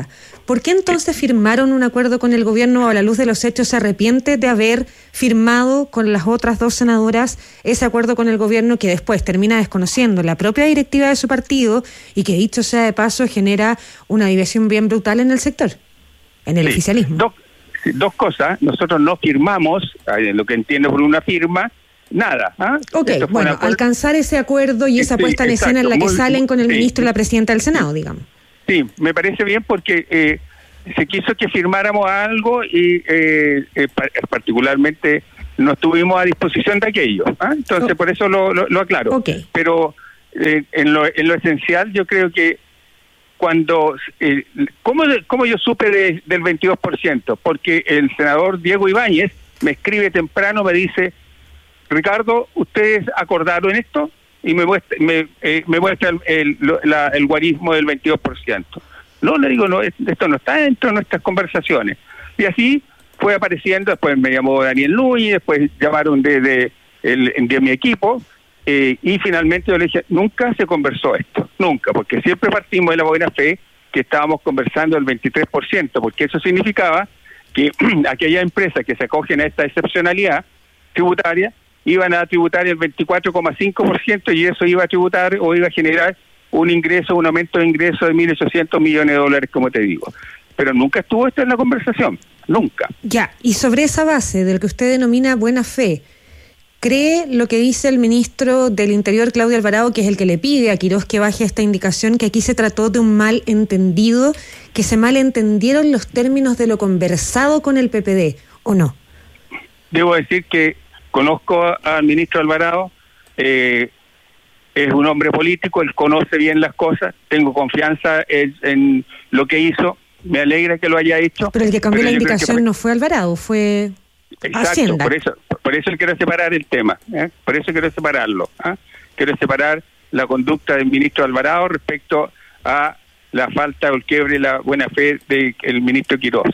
¿Por qué entonces firmaron un acuerdo con el gobierno o a la luz de los hechos se arrepiente de haber firmado con las otras dos senadoras ese acuerdo con el gobierno que después termina desconociendo la propia directiva de su partido y que, dicho sea de paso, genera una división bien brutal en el sector, en el sí, oficialismo? Dos, dos cosas. Nosotros no firmamos, lo que entiendo por una firma, nada. ¿ah? Ok, bueno, alcanzar ese acuerdo y esa sí, puesta en exacto, escena en la que muy, salen con el sí. ministro y la presidenta del Senado, digamos. Sí, me parece bien porque eh, se quiso que firmáramos algo y eh, eh, particularmente no estuvimos a disposición de aquello. ¿ah? Entonces, oh. por eso lo, lo, lo aclaro. Okay. Pero eh, en, lo, en lo esencial, yo creo que cuando... Eh, ¿cómo, ¿Cómo yo supe de, del veintidós por ciento? Porque el senador Diego Ibáñez me escribe temprano, me dice, Ricardo, ¿ustedes acordaron esto? Y me muestra, me, eh, me muestra el, el, la, el guarismo del veintidós por ciento. No, le digo, no, esto no está dentro de nuestras conversaciones. Y así fue apareciendo, después me llamó Daniel Núñez, después llamaron de, de, el, de mi equipo, eh, y finalmente yo le dije, nunca se conversó esto, nunca, porque siempre partimos de la buena fe que estábamos conversando el veintitrés por ciento, porque eso significaba que aquellas empresas que se acogen a esta excepcionalidad tributaria iban a tributar el veinticuatro coma cinco por ciento y eso iba a tributar o iba a generar un ingreso, un aumento de ingreso de mil ochocientos millones de dólares, como te digo. Pero nunca estuvo esto en la conversación, nunca. Ya, y sobre esa base del que usted denomina buena fe, ¿cree lo que dice el ministro del Interior, Claudio Alvarado, que es el que le pide a Quirós que baje esta indicación, que aquí se trató de un malentendido, que se malentendieron los términos de lo conversado con el P P D, o no? Debo decir que conozco al ministro Alvarado, eh, es un hombre político, él conoce bien las cosas, tengo confianza en, en lo que hizo, me alegra que lo haya hecho. Pero el que cambió la indicación no fue Alvarado, fue Exacto, Hacienda. por eso, por eso quiero separar el tema, ¿eh? por eso quiero separarlo. ¿eh? Quiero separar la conducta del ministro Alvarado respecto a la falta o el quiebre de la buena fe del ministro Quirós.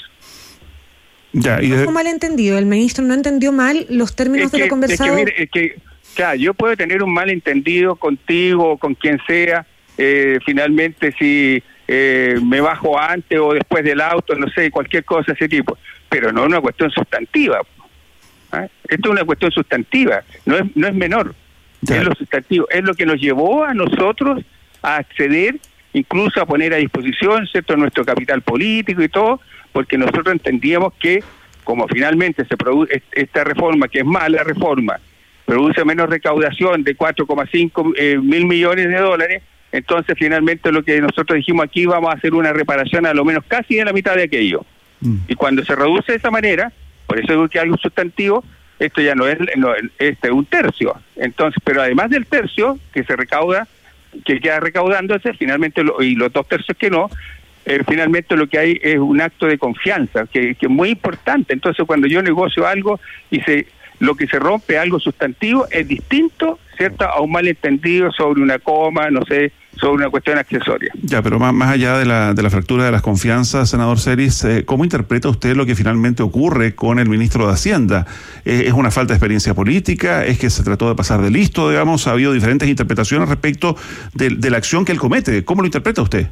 Ya, y de... ¿Cómo malentendido? ¿El ministro no entendió mal los términos es que, de lo conversado? Es que, mire, es que, claro, yo puedo tener un malentendido contigo o con quien sea, eh, finalmente si eh, me bajo antes o después del auto, no sé, cualquier cosa de ese tipo, pero no una cuestión sustantiva. ¿eh? Esto es una cuestión sustantiva, no es, no es menor, ya. Es lo sustantivo, es lo que nos llevó a nosotros a acceder, incluso a poner a disposición, ¿cierto?, nuestro capital político y todo, porque nosotros entendíamos que, como finalmente se produce esta reforma, que es mala reforma, produce menos recaudación de cuatro coma cinco eh, mil millones de dólares, entonces finalmente lo que nosotros dijimos aquí, vamos a hacer una reparación a lo menos casi de la mitad de aquello. Mm. Y cuando se reduce de esa manera, por eso digo que algo sustantivo, esto ya no es, no, este es un tercio. Entonces, pero además del tercio que se recauda, que queda recaudándose, finalmente, lo, y los dos tercios que no, Eh, finalmente lo que hay es un acto de confianza que, que es muy importante. Entonces cuando yo negocio algo y se lo que se rompe algo sustantivo es distinto, ¿cierto?, a un malentendido sobre una coma, no sé, sobre una cuestión accesoria. Ya, pero más, más allá de la, de la fractura de las confianzas, senador Celis, eh, ¿cómo interpreta usted lo que finalmente ocurre con el ministro de Hacienda? Eh, ¿Es una falta de experiencia política? ¿Es que se trató de pasar de listo, digamos? Ha habido diferentes interpretaciones respecto de, de la acción que él comete. ¿Cómo lo interpreta usted?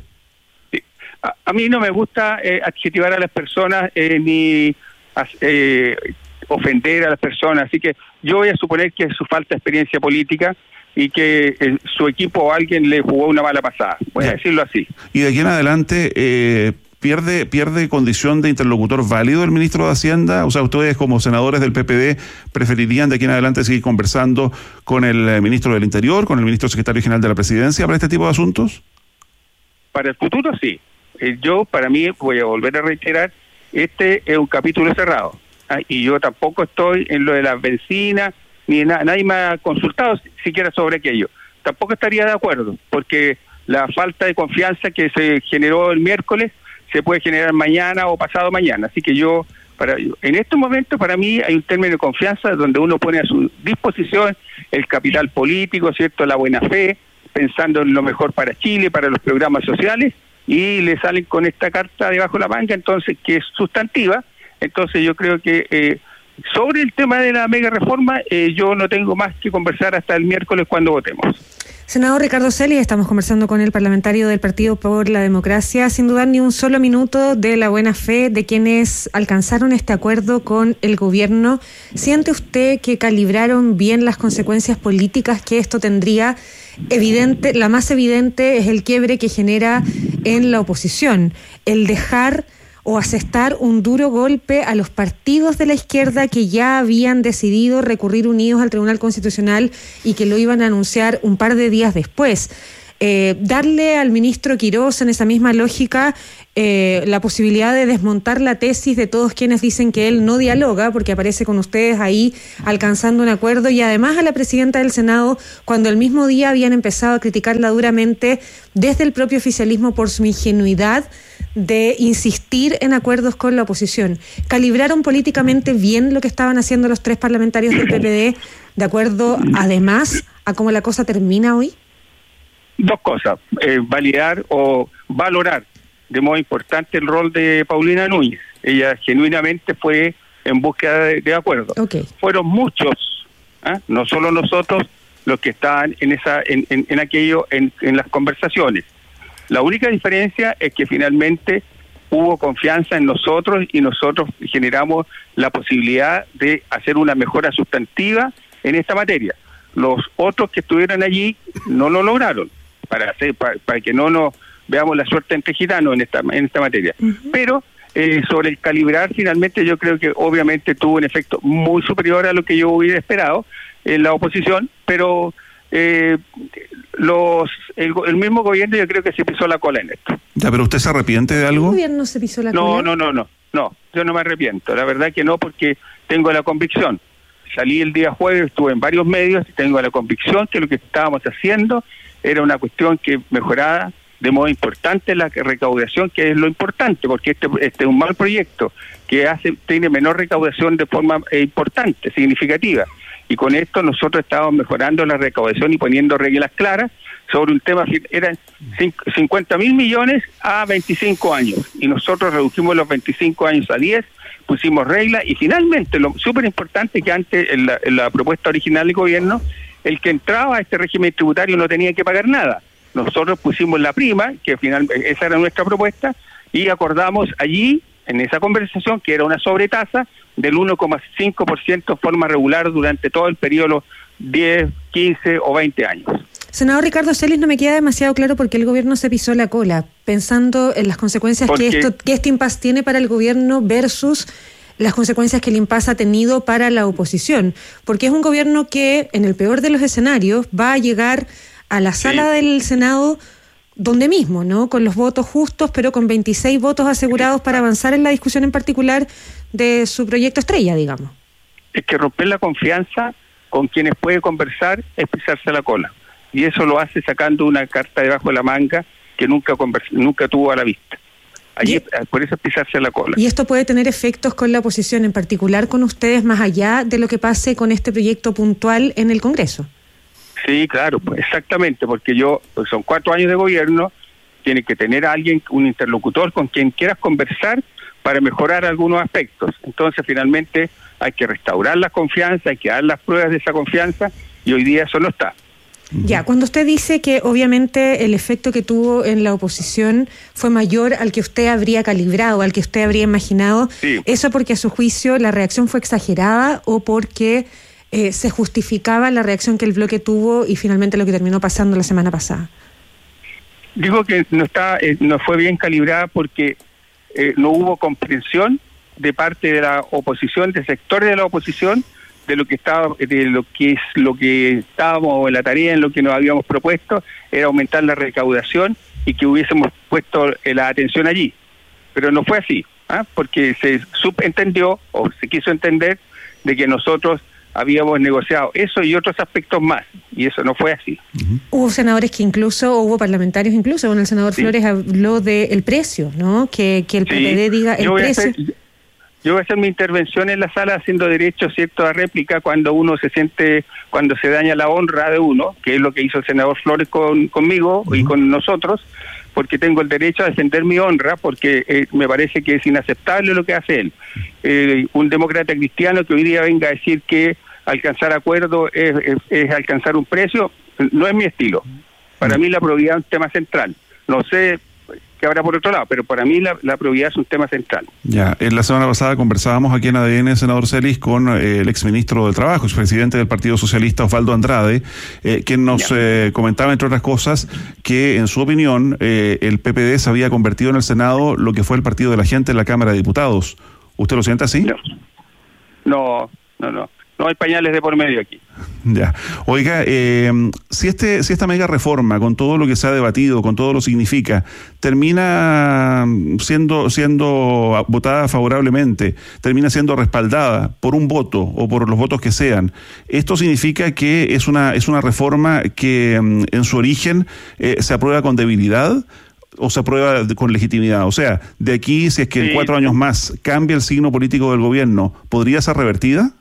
A, a mí no me gusta eh, adjetivar a las personas eh, ni eh, ofender a las personas, así que yo voy a suponer que es su falta de experiencia política y que eh, su equipo o alguien le jugó una mala pasada, voy a decirlo así. Y de aquí en adelante, eh, ¿pierde pierde condición de interlocutor válido el ministro de Hacienda? O sea, ustedes como senadores del P P D preferirían de aquí en adelante seguir conversando con el ministro del Interior, con el ministro secretario general de la Presidencia para este tipo de asuntos? Para el futuro sí. Yo, para mí, voy a volver a reiterar, este es un capítulo cerrado. ¿ah? Y yo tampoco estoy en lo de las bencinas, ni na- nadie me ha consultado siquiera sobre aquello. Tampoco estaría de acuerdo, porque la falta de confianza que se generó el miércoles se puede generar mañana o pasado mañana. Así que yo, para en estos momentos, para mí hay un término de confianza donde uno pone a su disposición el capital político, ¿cierto?, la buena fe, pensando en lo mejor para Chile, para los programas sociales, y le salen con esta carta debajo de la manga, entonces, que es sustantiva. Entonces yo creo que eh, sobre el tema de la mega reforma, eh, yo no tengo más que conversar hasta el miércoles cuando votemos. Senador Ricardo Celis, estamos conversando con el parlamentario del Partido por la Democracia, sin dudar ni un solo minuto de la buena fe de quienes alcanzaron este acuerdo con el gobierno. ¿Siente usted que calibraron bien las consecuencias políticas que esto tendría? Evidente, la más evidente es el quiebre que genera en la oposición, el dejar o asestar un duro golpe a los partidos de la izquierda que ya habían decidido recurrir unidos al Tribunal Constitucional y que lo iban a anunciar un par de días después. Eh, darle al ministro Quirós, en esa misma lógica, eh, la posibilidad de desmontar la tesis de todos quienes dicen que él no dialoga, porque aparece con ustedes ahí alcanzando un acuerdo, y además a la presidenta del Senado, cuando el mismo día habían empezado a criticarla duramente desde el propio oficialismo por su ingenuidad de insistir en acuerdos con la oposición. ¿Calibraron políticamente bien lo que estaban haciendo los tres parlamentarios del P P D, de acuerdo además a cómo la cosa termina hoy? Dos cosas, eh, validar o valorar de modo importante el rol de Paulina Núñez. Ella genuinamente fue en búsqueda de, de acuerdo. Okay. Fueron muchos, ¿eh? no solo nosotros, los que estaban en esa, en, en, en aquello, en, en las conversaciones. La única diferencia es que finalmente hubo confianza en nosotros y nosotros generamos la posibilidad de hacer una mejora sustantiva en esta materia. Los otros que estuvieron allí no lo lograron, para hacer para, para que no nos veamos la suerte entre gitanos en esta en esta materia. Uh-huh. Pero eh, sobre el calibrar, finalmente yo creo que obviamente tuvo un efecto muy superior a lo que yo hubiera esperado en la oposición, pero eh, los el, el mismo gobierno yo creo que se pisó la cola en esto. Ya, pero ¿usted se arrepiente de algo? ¿El gobierno se pisó la no, cola? No, no, no, no, no, yo no me arrepiento, la verdad que no, porque tengo la convicción. Salí el día jueves, estuve en varios medios y tengo la convicción que lo que estábamos haciendo era una cuestión que mejoraba de modo importante la recaudación, que es lo importante, porque este, este es un mal proyecto que hace tiene menor recaudación de forma eh, importante, significativa. Y con esto nosotros estábamos mejorando la recaudación y poniendo reglas claras sobre un tema, eran cincuenta mil millones a veinticinco años, y nosotros redujimos los veinticinco años a diez, pusimos reglas, y finalmente lo súper importante que antes en la, en la propuesta original del gobierno, el que entraba a este régimen tributario no tenía que pagar nada. Nosotros pusimos la prima, que finalmente esa era nuestra propuesta, y acordamos allí, en esa conversación, que era una sobretasa del uno coma cinco por ciento de forma regular durante todo el periodo diez, quince o veinte años. Senador Ricardo Celis, no me queda demasiado claro por qué el gobierno se pisó la cola, pensando en las consecuencias Porque... que esto que este impasse tiene para el gobierno versus las consecuencias que el impasse ha tenido para la oposición, porque es un gobierno que, en el peor de los escenarios, va a llegar a la sala sí. del Senado donde mismo, ¿no? Con los votos justos, pero con veintiséis votos asegurados para avanzar en la discusión en particular de su proyecto estrella, digamos. Es que romper la confianza con quienes puede conversar es pisarse la cola. Y eso lo hace sacando una carta debajo de la manga que nunca convers- nunca tuvo a la vista. Allí, y, por eso es pisarse la cola. ¿Y esto puede tener efectos con la oposición, en particular con ustedes, más allá de lo que pase con este proyecto puntual en el Congreso? Sí, claro, pues exactamente, porque yo, pues son cuatro años de gobierno, tiene que tener a alguien, un interlocutor con quien quieras conversar para mejorar algunos aspectos. Entonces, finalmente, hay que restaurar la confianza, hay que dar las pruebas de esa confianza, y hoy día eso no está. Ya, cuando usted dice que obviamente el efecto que tuvo en la oposición fue mayor al que usted habría calibrado, al que usted habría imaginado, sí. ¿Eso porque a su juicio la reacción fue exagerada o porque eh, se justificaba la reacción que el bloque tuvo y finalmente lo que terminó pasando la semana pasada? Digo que no está, eh, no fue bien calibrada porque eh, no hubo comprensión de parte de la oposición, de sectores de la oposición, de lo que estaba, de lo que es lo que estábamos en la tarea, en lo que nos habíamos propuesto, era aumentar la recaudación y que hubiésemos puesto la atención allí. Pero no fue así, ¿eh? Porque se subentendió o se quiso entender de que nosotros habíamos negociado eso y otros aspectos más, y eso no fue así. Uh-huh. Hubo senadores que incluso, o hubo parlamentarios incluso, bueno, el senador sí. Flores habló del precio, ¿no? Que, que el P P D sí. diga el yo precio... Hacer, yo voy a hacer mi intervención en la sala haciendo derecho, cierto, a réplica cuando uno se siente, cuando se daña la honra de uno, que es lo que hizo el senador Flores con conmigo uh-huh. y con nosotros, porque tengo el derecho a defender mi honra, porque eh, me parece que es inaceptable lo que hace él. Eh, un demócrata cristiano que hoy día venga a decir que alcanzar acuerdo es, es, es alcanzar un precio, no es mi estilo. Para mí la probidad es un tema central. No sé qué habrá por otro lado, pero para mí la, la probidad es un tema central. Ya, en la semana pasada conversábamos aquí en A D N, senador Celis, con eh, el exministro del Trabajo, expresidente del Partido Socialista, Osvaldo Andrade, eh, quien nos eh, comentaba, entre otras cosas, que en su opinión eh, el P P D se había convertido en el Senado lo que fue el Partido de la Gente en la Cámara de Diputados. ¿Usted lo siente así? No, no, no, no. No hay pañales de por medio aquí. Ya. Oiga, eh, si este, si esta mega reforma, con todo lo que se ha debatido, con todo lo que significa, termina siendo, siendo votada favorablemente, termina siendo respaldada por un voto o por los votos que sean, ¿esto significa que es una, es una reforma que en su origen eh, se aprueba con debilidad o se aprueba con legitimidad? O sea, de aquí, si es que sí. en cuatro años más cambia el signo político del gobierno, ¿podría ser revertida?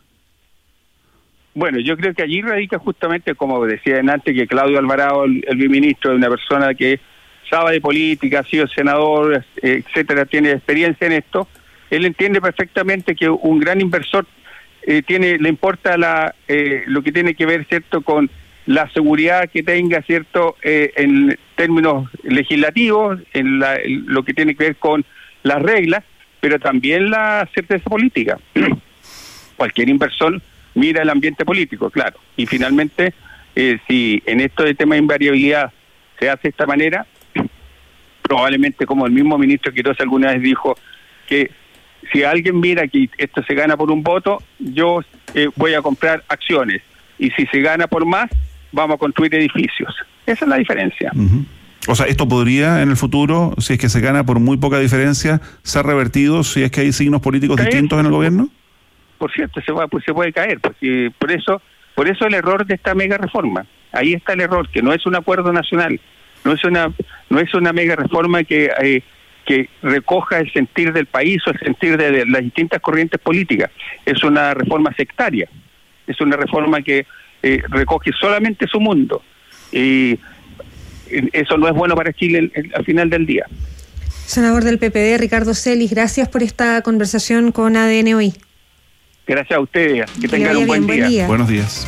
Bueno, yo creo que allí radica justamente, como decía antes, que Claudio Alvarado, el, el ministro, es una persona que sabe de política, ha sido senador, etcétera, tiene experiencia en esto. Él entiende perfectamente que un gran inversor eh, tiene, le importa la eh, lo que tiene que ver, cierto, con la seguridad que tenga, cierto, eh, en términos legislativos, en, la, en lo que tiene que ver con las reglas, pero también la certeza política. Cualquier inversor mira el ambiente político, claro. Y finalmente, eh, si en esto de tema de invariabilidad se hace de esta manera, probablemente, como el mismo ministro Quiroz alguna vez dijo, que si alguien mira que esto se gana por un voto, yo eh, voy a comprar acciones. Y si se gana por más, vamos a construir edificios. Esa es la diferencia. Uh-huh. O sea, esto podría en el futuro, si es que se gana por muy poca diferencia, ser revertido si es que hay signos políticos ¿Caer? distintos en el gobierno. Por cierto, se, va, pues se puede caer, pues, y por eso por eso el error de esta mega reforma. Ahí está el error, que no es un acuerdo nacional, no es una no es una mega reforma que eh, que recoja el sentir del país o el sentir de, de las distintas corrientes políticas. Es una reforma sectaria, es una reforma que eh, recoge solamente su mundo, y eso no es bueno para Chile al final del día. Senador del P P D, Ricardo Celis, gracias por esta conversación con A D N hoy. Gracias a ustedes, que, que tengan un buen, bien, día. buen día. Buenos días.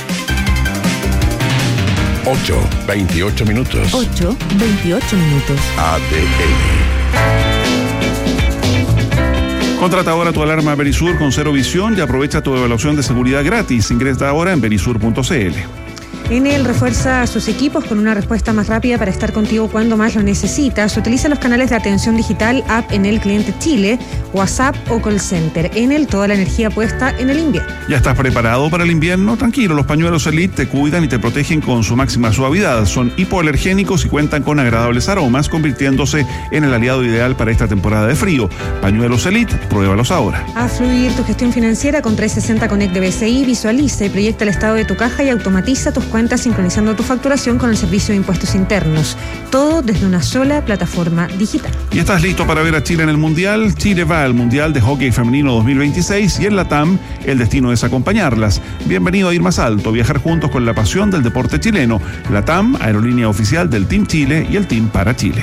ocho, veintiocho minutos. ocho, veintiocho minutos. A D N. Contrata ahora tu alarma Verisur con cero visión y aprovecha tu evaluación de seguridad gratis. Ingresa ahora en verisur punto c l. Enel refuerza a sus equipos con una respuesta más rápida para estar contigo cuando más lo necesitas. Utiliza los canales de atención digital, app Enel Cliente Chile, WhatsApp o call center. Enel, toda la energía puesta en el invierno. ¿Ya estás preparado para el invierno? Tranquilo, los pañuelos Elite te cuidan y te protegen con su máxima suavidad. Son hipoalergénicos y cuentan con agradables aromas, convirtiéndose en el aliado ideal para esta temporada de frío. Pañuelos Elite, pruébalos ahora. Haz fluir tu gestión financiera con trescientos sesenta Connect de B C I. Visualiza y proyecta el estado de tu caja y automatiza tus cuentas sincronizando tu facturación con el Servicio de Impuestos Internos. Todo desde una sola plataforma digital. ¿Y estás listo para ver a Chile en el Mundial? Chile va al Mundial de Hockey Femenino dos mil veintiséis y en la T A M el destino es acompañarlas. Bienvenido a Ir Más Alto, viajar juntos con la pasión del deporte chileno. La T A M, aerolínea oficial del Team Chile y el Team para Chile.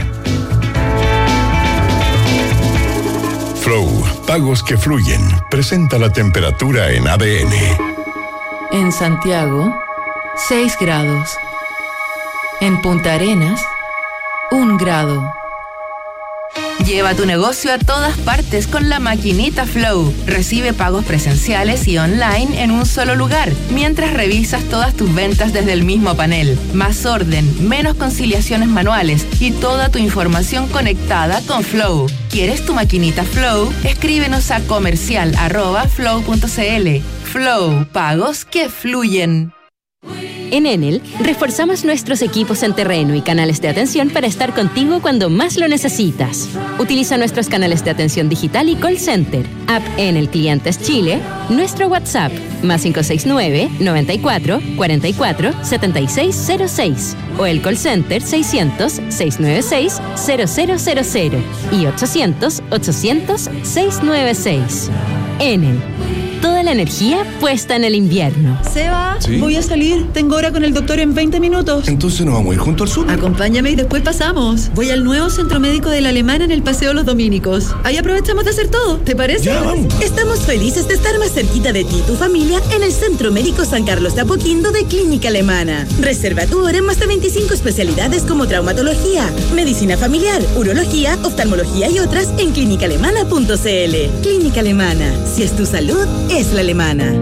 Flow, pagos que fluyen. Presenta la temperatura en A D N. En Santiago, seis grados. En Punta Arenas, un grado. Lleva tu negocio a todas partes con la maquinita Flow. Recibe pagos presenciales y online en un solo lugar, mientras revisas todas tus ventas desde el mismo panel. Más orden, menos conciliaciones manuales y toda tu información conectada con Flow. ¿Quieres tu maquinita Flow? Escríbenos a comercial arroba flow punto cl. Flow, pagos que fluyen. En Enel, reforzamos nuestros equipos en terreno y canales de atención para estar contigo cuando más lo necesitas. Utiliza nuestros canales de atención digital y call center, app Enel Clientes Chile, nuestro WhatsApp, más cinco seis nueve, noventa y cuatro, cuarenta y cuatro, setenta y seis cero seis, o el call center seiscientos, seiscientos noventa y seis, cero cero cero cero y ochocientos, ochocientos, seiscientos noventa y seis. Enel. toda la energía puesta en el invierno. Seba, ¿Sí? voy a salir. Tengo hora con el doctor en veinte minutos. Entonces nos vamos a ir junto al sur. Acompáñame y después pasamos. Voy al nuevo centro médico de la Alemana en el Paseo Los Dominicos. Ahí aprovechamos de hacer todo. ¿Te parece? Ya, vamos. Estamos felices de estar más cerquita de ti y tu familia en el Centro Médico San Carlos de Apoquindo de Clínica Alemana. Reserva tu hora en más de veinticinco especialidades como traumatología, medicina familiar, urología, oftalmología y otras en clínica alemana punto c l. Clínica Alemana. Si es tu salud, es la alemana.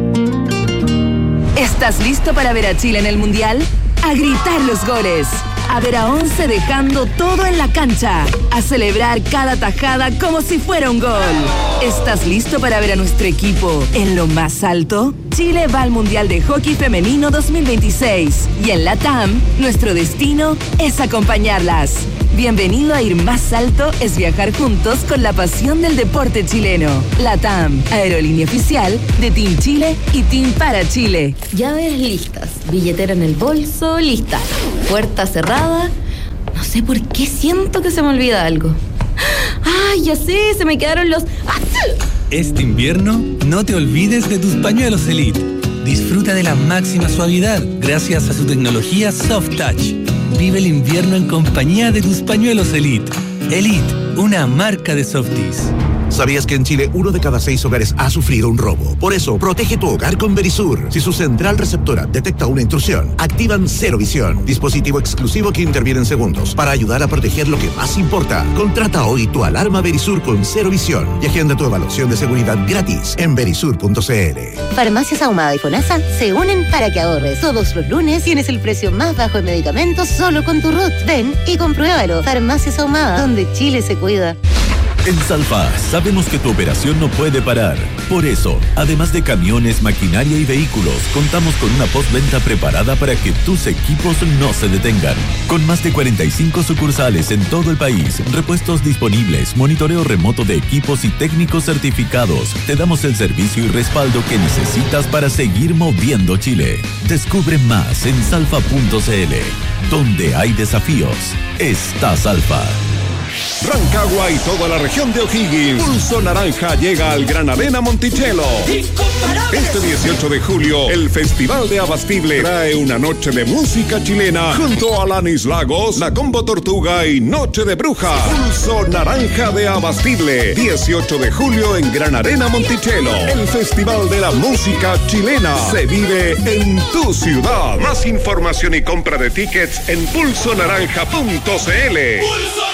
¿Estás listo para ver a Chile en el Mundial? A gritar los goles. A ver a once dejando todo en la cancha. A celebrar cada tajada como si fuera un gol. ¿Estás listo para ver a nuestro equipo en lo más alto? Chile va al Mundial de Hockey Femenino dos mil veintiséis. Y en la T A M, nuestro destino es acompañarlas. Bienvenido a Ir Más Alto es viajar juntos con la pasión del deporte chileno. La T A M, aerolínea oficial de Team Chile y Team para Chile. Llaves listas, billetera en el bolso, lista. Puerta cerrada. No sé por qué siento que se me olvida algo. ¡Ay, ya sé! Se me quedaron los... Este invierno, no te olvides de tus pañuelos Elite. Disfruta de la máxima suavidad gracias a su tecnología Soft Touch. Vive el invierno en compañía de tus pañuelos Elite. Elite, una marca de Softies. ¿Sabías que en Chile uno de cada seis hogares ha sufrido un robo? Por eso, protege tu hogar con Verisur. Si su central receptora detecta una intrusión, activan Cero Visión, dispositivo exclusivo que interviene en segundos para ayudar a proteger lo que más importa. Contrata hoy tu alarma Verisur con Cero Visión y agenda tu evaluación de seguridad gratis en verisur punto c l. Farmacias Ahumada y FONASA se unen para que ahorres. Todos los lunes tienes el precio más bajo en medicamentos solo con tu R U T. Ven y compruébalo. Farmacias Ahumada, donde Chile se cuida. En Salfa sabemos que tu operación no puede parar. Por eso, además de camiones, maquinaria y vehículos, contamos con una postventa preparada para que tus equipos no se detengan. Con más de cuarenta y cinco sucursales en todo el país, repuestos disponibles, monitoreo remoto de equipos y técnicos certificados, te damos el servicio y respaldo que necesitas para seguir moviendo Chile. Descubre más en salfa punto c l. Donde hay desafíos, está Salfa. Rancagua y toda la región de O'Higgins. Pulso Naranja llega al Gran Arena Monticello. Este dieciocho de julio, el Festival de Abastible trae una noche de música chilena junto a Alanis Lagos, La Combo Tortuga y Noche de Bruja. Pulso Naranja de Abastible, dieciocho de julio en Gran Arena Monticello. El Festival de la Música Chilena se vive en tu ciudad. Más información y compra de tickets en pulso naranja punto c l.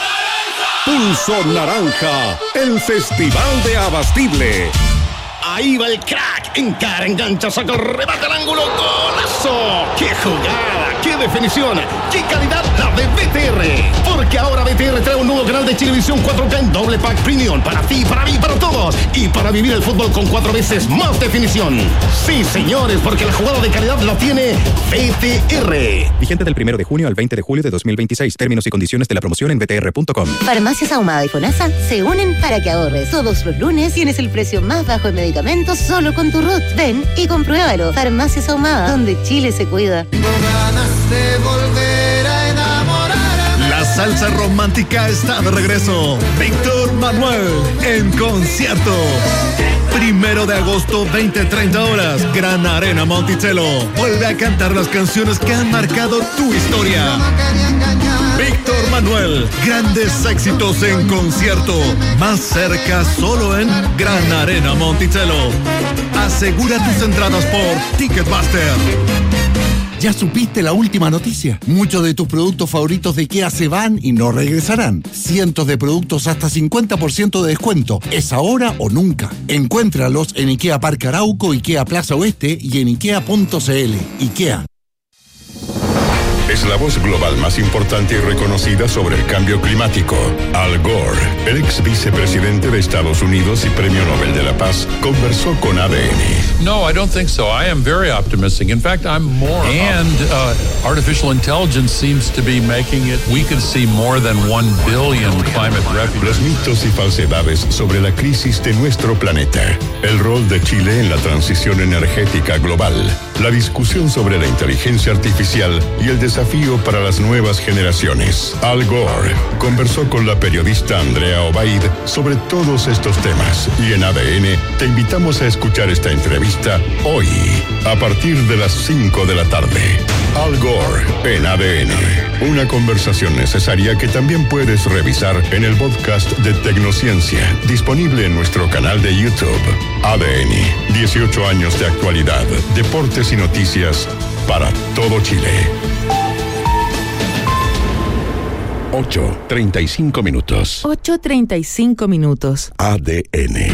Pulso Naranja, el Festival de Abastible. Ahí va el crack, encara, engancha, saca el remate al ángulo, golazo. ¡Qué jugada! ¡Qué definición! ¡Qué calidad la de B T R! Porque ahora B T R trae un nuevo canal de Chilevisión cuatro K en doble pack premium para ti, para mí, para todos. Y para vivir el fútbol con cuatro veces más definición. Sí, señores, porque la jugada de calidad la tiene B T R. Vigente del primero de junio al veinte de julio de dos mil veintiséis. Términos y condiciones de la promoción en b t r punto com. Farmacias Ahumada y FONASA se unen para que ahorres. Todos los lunes tienes el precio más bajo en medicamentos solo con tu R U T. Ven y compruébalo. Farmacias Ahumada, donde Chile se cuida. La salsa romántica está de regreso. Víctor Manuel en concierto. Primero de agosto, veinte treinta horas. Gran Arena Monticello. Vuelve a cantar las canciones que han marcado tu historia. Víctor Manuel, grandes éxitos en concierto. Más cerca solo en Gran Arena Monticello. Asegura tus entradas por Ticketmaster. ¿Ya supiste la última noticia? Muchos de tus productos favoritos de IKEA se van y no regresarán. Cientos de productos hasta cincuenta por ciento de descuento. ¿Es ahora o nunca? Encuéntralos en IKEA Parque Arauco, IKEA Plaza Oeste y en ikea punto c l. IKEA. Es la voz global más importante y reconocida sobre el cambio climático. Al Gore, el ex vicepresidente de Estados Unidos y Premio Nobel de la Paz, conversó con A D N. No, I don't think so. I am very optimistic. In fact, I'm more. And uh, artificial intelligence seems to be making it. We could see more than one billion climate refugees. Los mitos y falsedades sobre la crisis de nuestro planeta. El rol de Chile en la transición energética global. La discusión sobre la inteligencia artificial y el desafío desafío para las nuevas generaciones. Al Gore conversó con la periodista Andrea Obaid sobre todos estos temas y en A D N te invitamos a escuchar esta entrevista hoy a partir de las cinco de la tarde. Al Gore en A D N. Una conversación necesaria que también puedes revisar en el podcast de Tecnociencia, disponible en nuestro canal de YouTube. A D N, dieciocho años de actualidad, deportes y noticias para todo Chile. ocho treinta y cinco minutos. ocho treinta y cinco minutos. A D N.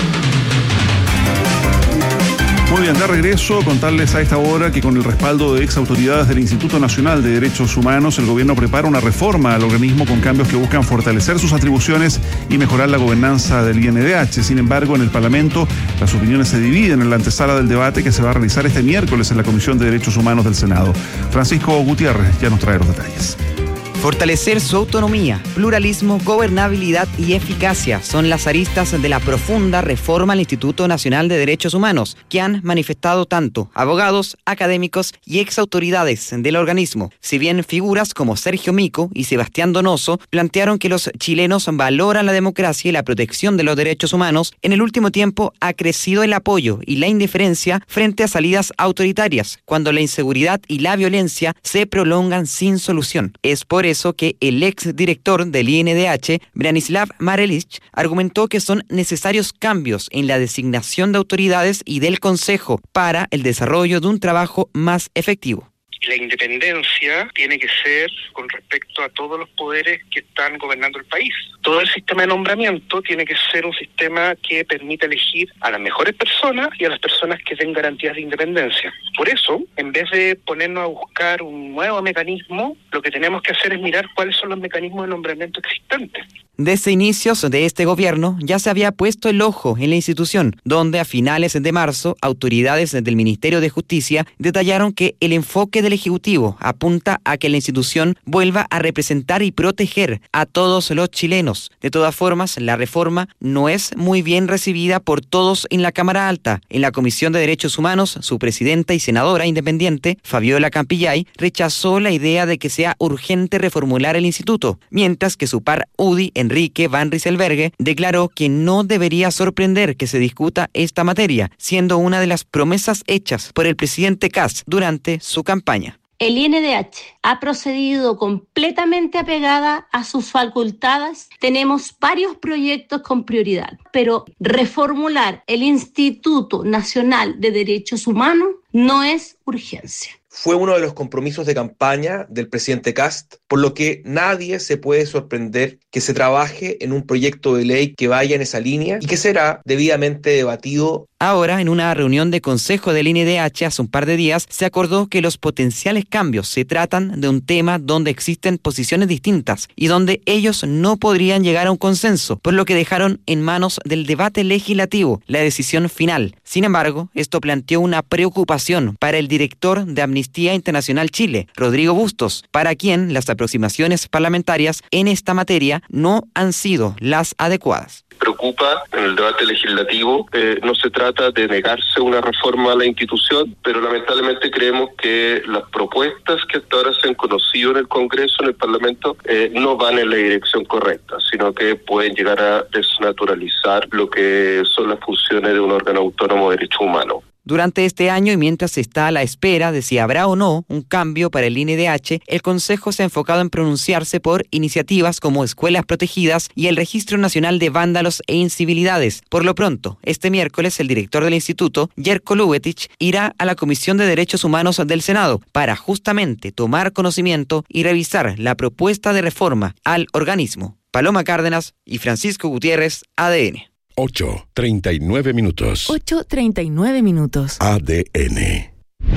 Muy bien, de regreso, contarles a esta hora que con el respaldo de ex autoridades del Instituto Nacional de Derechos Humanos, el gobierno prepara una reforma al organismo con cambios que buscan fortalecer sus atribuciones y mejorar la gobernanza del I N D H. Sin embargo, en el Parlamento, las opiniones se dividen en la antesala del debate que se va a realizar este miércoles en la Comisión de Derechos Humanos del Senado. Francisco Gutiérrez ya nos trae los detalles. Fortalecer su autonomía, pluralismo, gobernabilidad y eficacia son las aristas de la profunda reforma al Instituto Nacional de Derechos Humanos, que han manifestado tanto abogados, académicos y exautoridades del organismo. Si bien figuras como Sergio Mico y Sebastián Donoso plantearon que los chilenos valoran la democracia y la protección de los derechos humanos, en el último tiempo ha crecido el apoyo y la indiferencia frente a salidas autoritarias, cuando la inseguridad y la violencia se prolongan sin solución. Es por eso que el exdirector del I N D H, Branislav Marelich, argumentó que son necesarios cambios en la designación de autoridades y del Consejo para el desarrollo de un trabajo más efectivo. La independencia tiene que ser con respecto a todos los poderes que están gobernando el país. Todo el sistema de nombramiento tiene que ser un sistema que permita elegir a las mejores personas y a las personas que den garantías de independencia. Por eso, en vez de ponernos a buscar un nuevo mecanismo, lo que tenemos que hacer es mirar cuáles son los mecanismos de nombramiento existentes. Desde inicios de este gobierno ya se había puesto el ojo en la institución, donde a finales de marzo autoridades del Ministerio de Justicia detallaron que el enfoque del Ejecutivo apunta a que la institución vuelva a representar y proteger a todos los chilenos. De todas formas, la reforma no es muy bien recibida por todos en la Cámara Alta. En la Comisión de Derechos Humanos, su presidenta y senadora independiente, Fabiola Campillay, rechazó la idea de que sea urgente reformular el instituto, mientras que su par U D I, Enrique Van Rieselberghe, declaró que no debería sorprender que se discuta esta materia, siendo una de las promesas hechas por el presidente Kast durante su campaña. El I N D H ha procedido completamente apegada a sus facultades. Tenemos varios proyectos con prioridad, pero reformular el Instituto Nacional de Derechos Humanos no es urgencia. Fue uno de los compromisos de campaña del presidente Kast, por lo que nadie se puede sorprender que se trabaje en un proyecto de ley que vaya en esa línea y que será debidamente debatido. Ahora, en una reunión de consejo del I N D H hace un par de días, se acordó que los potenciales cambios se tratan de un tema donde existen posiciones distintas y donde ellos no podrían llegar a un consenso, por lo que dejaron en manos del debate legislativo la decisión final. Sin embargo, esto planteó una preocupación para el director de Amnistía Internacional Chile, Rodrigo Bustos, para quien las aproximaciones parlamentarias en esta materia no han sido las adecuadas. Preocupa en el debate legislativo, eh, no se trata de negarse una reforma a la institución, pero lamentablemente creemos que las propuestas que hasta ahora se han conocido en el Congreso, en el Parlamento, eh, no van en la dirección correcta, sino que pueden llegar a desnaturalizar lo que son las funciones de un órgano autónomo de derechos humanos. Durante este año y mientras se está a la espera de si habrá o no un cambio para el I N D H, el Consejo se ha enfocado en pronunciarse por iniciativas como escuelas protegidas y el Registro Nacional de Vándalos e Incivilidades. Por lo pronto, este miércoles el director del instituto, Jerko Lubetich, irá a la Comisión de Derechos Humanos del Senado para justamente tomar conocimiento y revisar la propuesta de reforma al organismo. Paloma Cárdenas y Francisco Gutiérrez, A D N. ocho treinta y nueve minutos. ocho treinta y nueve minutos. A D N.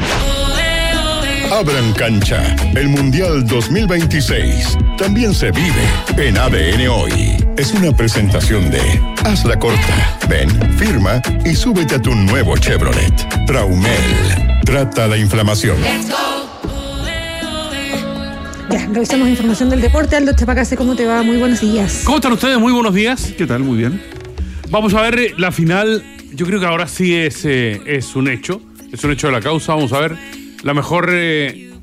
Abran cancha. El Mundial dos mil veintiséis también se vive en A D N Hoy. Es una presentación de Hazla Corta. Ven, firma y súbete a tu nuevo Chevrolet. Traumel. Trata la inflamación. Ya, revisamos información del deporte. Aldo Chapacase, ¿cómo te va? Muy buenos días. ¿Cómo están ustedes? Muy buenos días. ¿Qué tal? Muy bien. Vamos a ver la final. Yo creo que ahora sí es, eh, es un hecho. Es un hecho de la causa. Vamos a ver la mejor eh,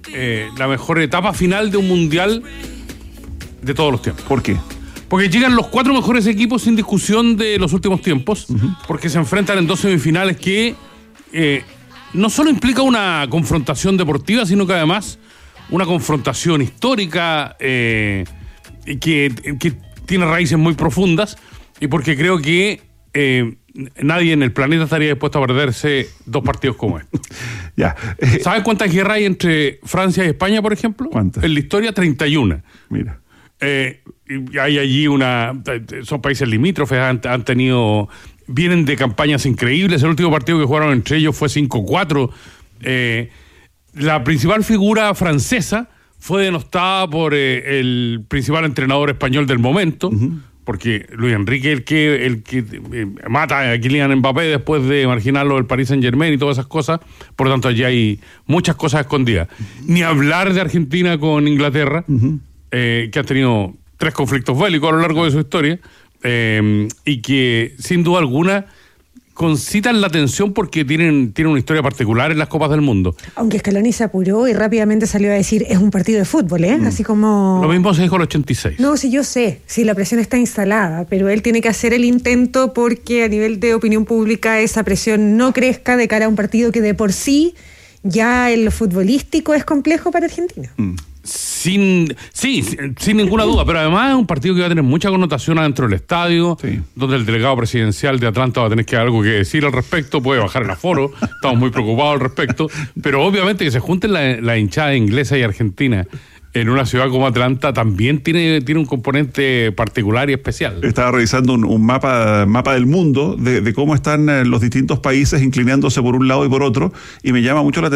eh, la mejor etapa final de un mundial de todos los tiempos. ¿Por qué? Porque llegan los cuatro mejores equipos sin discusión de los últimos tiempos, uh-huh. porque se enfrentan en dos semifinales que eh, no solo implica una confrontación deportiva, sino que además una confrontación histórica eh, que, que tiene raíces muy profundas, y porque creo que eh, nadie en el planeta estaría dispuesto a perderse dos partidos como estos. Ya. Eh, ¿Sabes cuántas guerras hay entre Francia y España, por ejemplo? ¿Cuántas? En la historia, treinta y una. Mira. Eh, y hay allí una... Son países limítrofes, han, han tenido... Vienen de campañas increíbles. El último partido que jugaron entre ellos fue cinco cuatro. Eh, la principal figura francesa fue denostada por eh, el principal entrenador español del momento, uh-huh. porque Luis Enrique el que el que eh, mata a Kylian Mbappé después de marginarlo del Paris Saint-Germain y todas esas cosas. Por lo tanto, allí hay muchas cosas escondidas. Uh-huh. Ni hablar de Argentina con Inglaterra, uh-huh. eh, que han tenido tres conflictos bélicos a lo largo de su historia, eh, y que, sin duda alguna, concitan la atención porque tienen, tienen una historia particular en las Copas del Mundo. Aunque Scaloni se apuró y rápidamente salió a decir, es un partido de fútbol, ¿eh? Mm. Así como... Lo mismo se dijo en el ochenta y seis. No, sí, yo sé, sí, la presión está instalada, pero él tiene que hacer el intento porque a nivel de opinión pública esa presión no crezca de cara a un partido que de por sí ya en lo futbolístico es complejo para Argentina. Mm. Sin, sí, sin, sin ninguna duda, pero además es un partido que va a tener mucha connotación adentro del estadio, sí. donde el delegado presidencial de Atlanta va a tener que algo que decir al respecto, puede bajar el aforo, estamos muy preocupados al respecto, pero obviamente que se junten la, la hinchada inglesa y argentina en una ciudad como Atlanta también tiene, tiene un componente particular y especial. Estaba revisando un, un mapa, mapa del mundo de, de cómo están los distintos países inclinándose por un lado y por otro, y me llama mucho la atención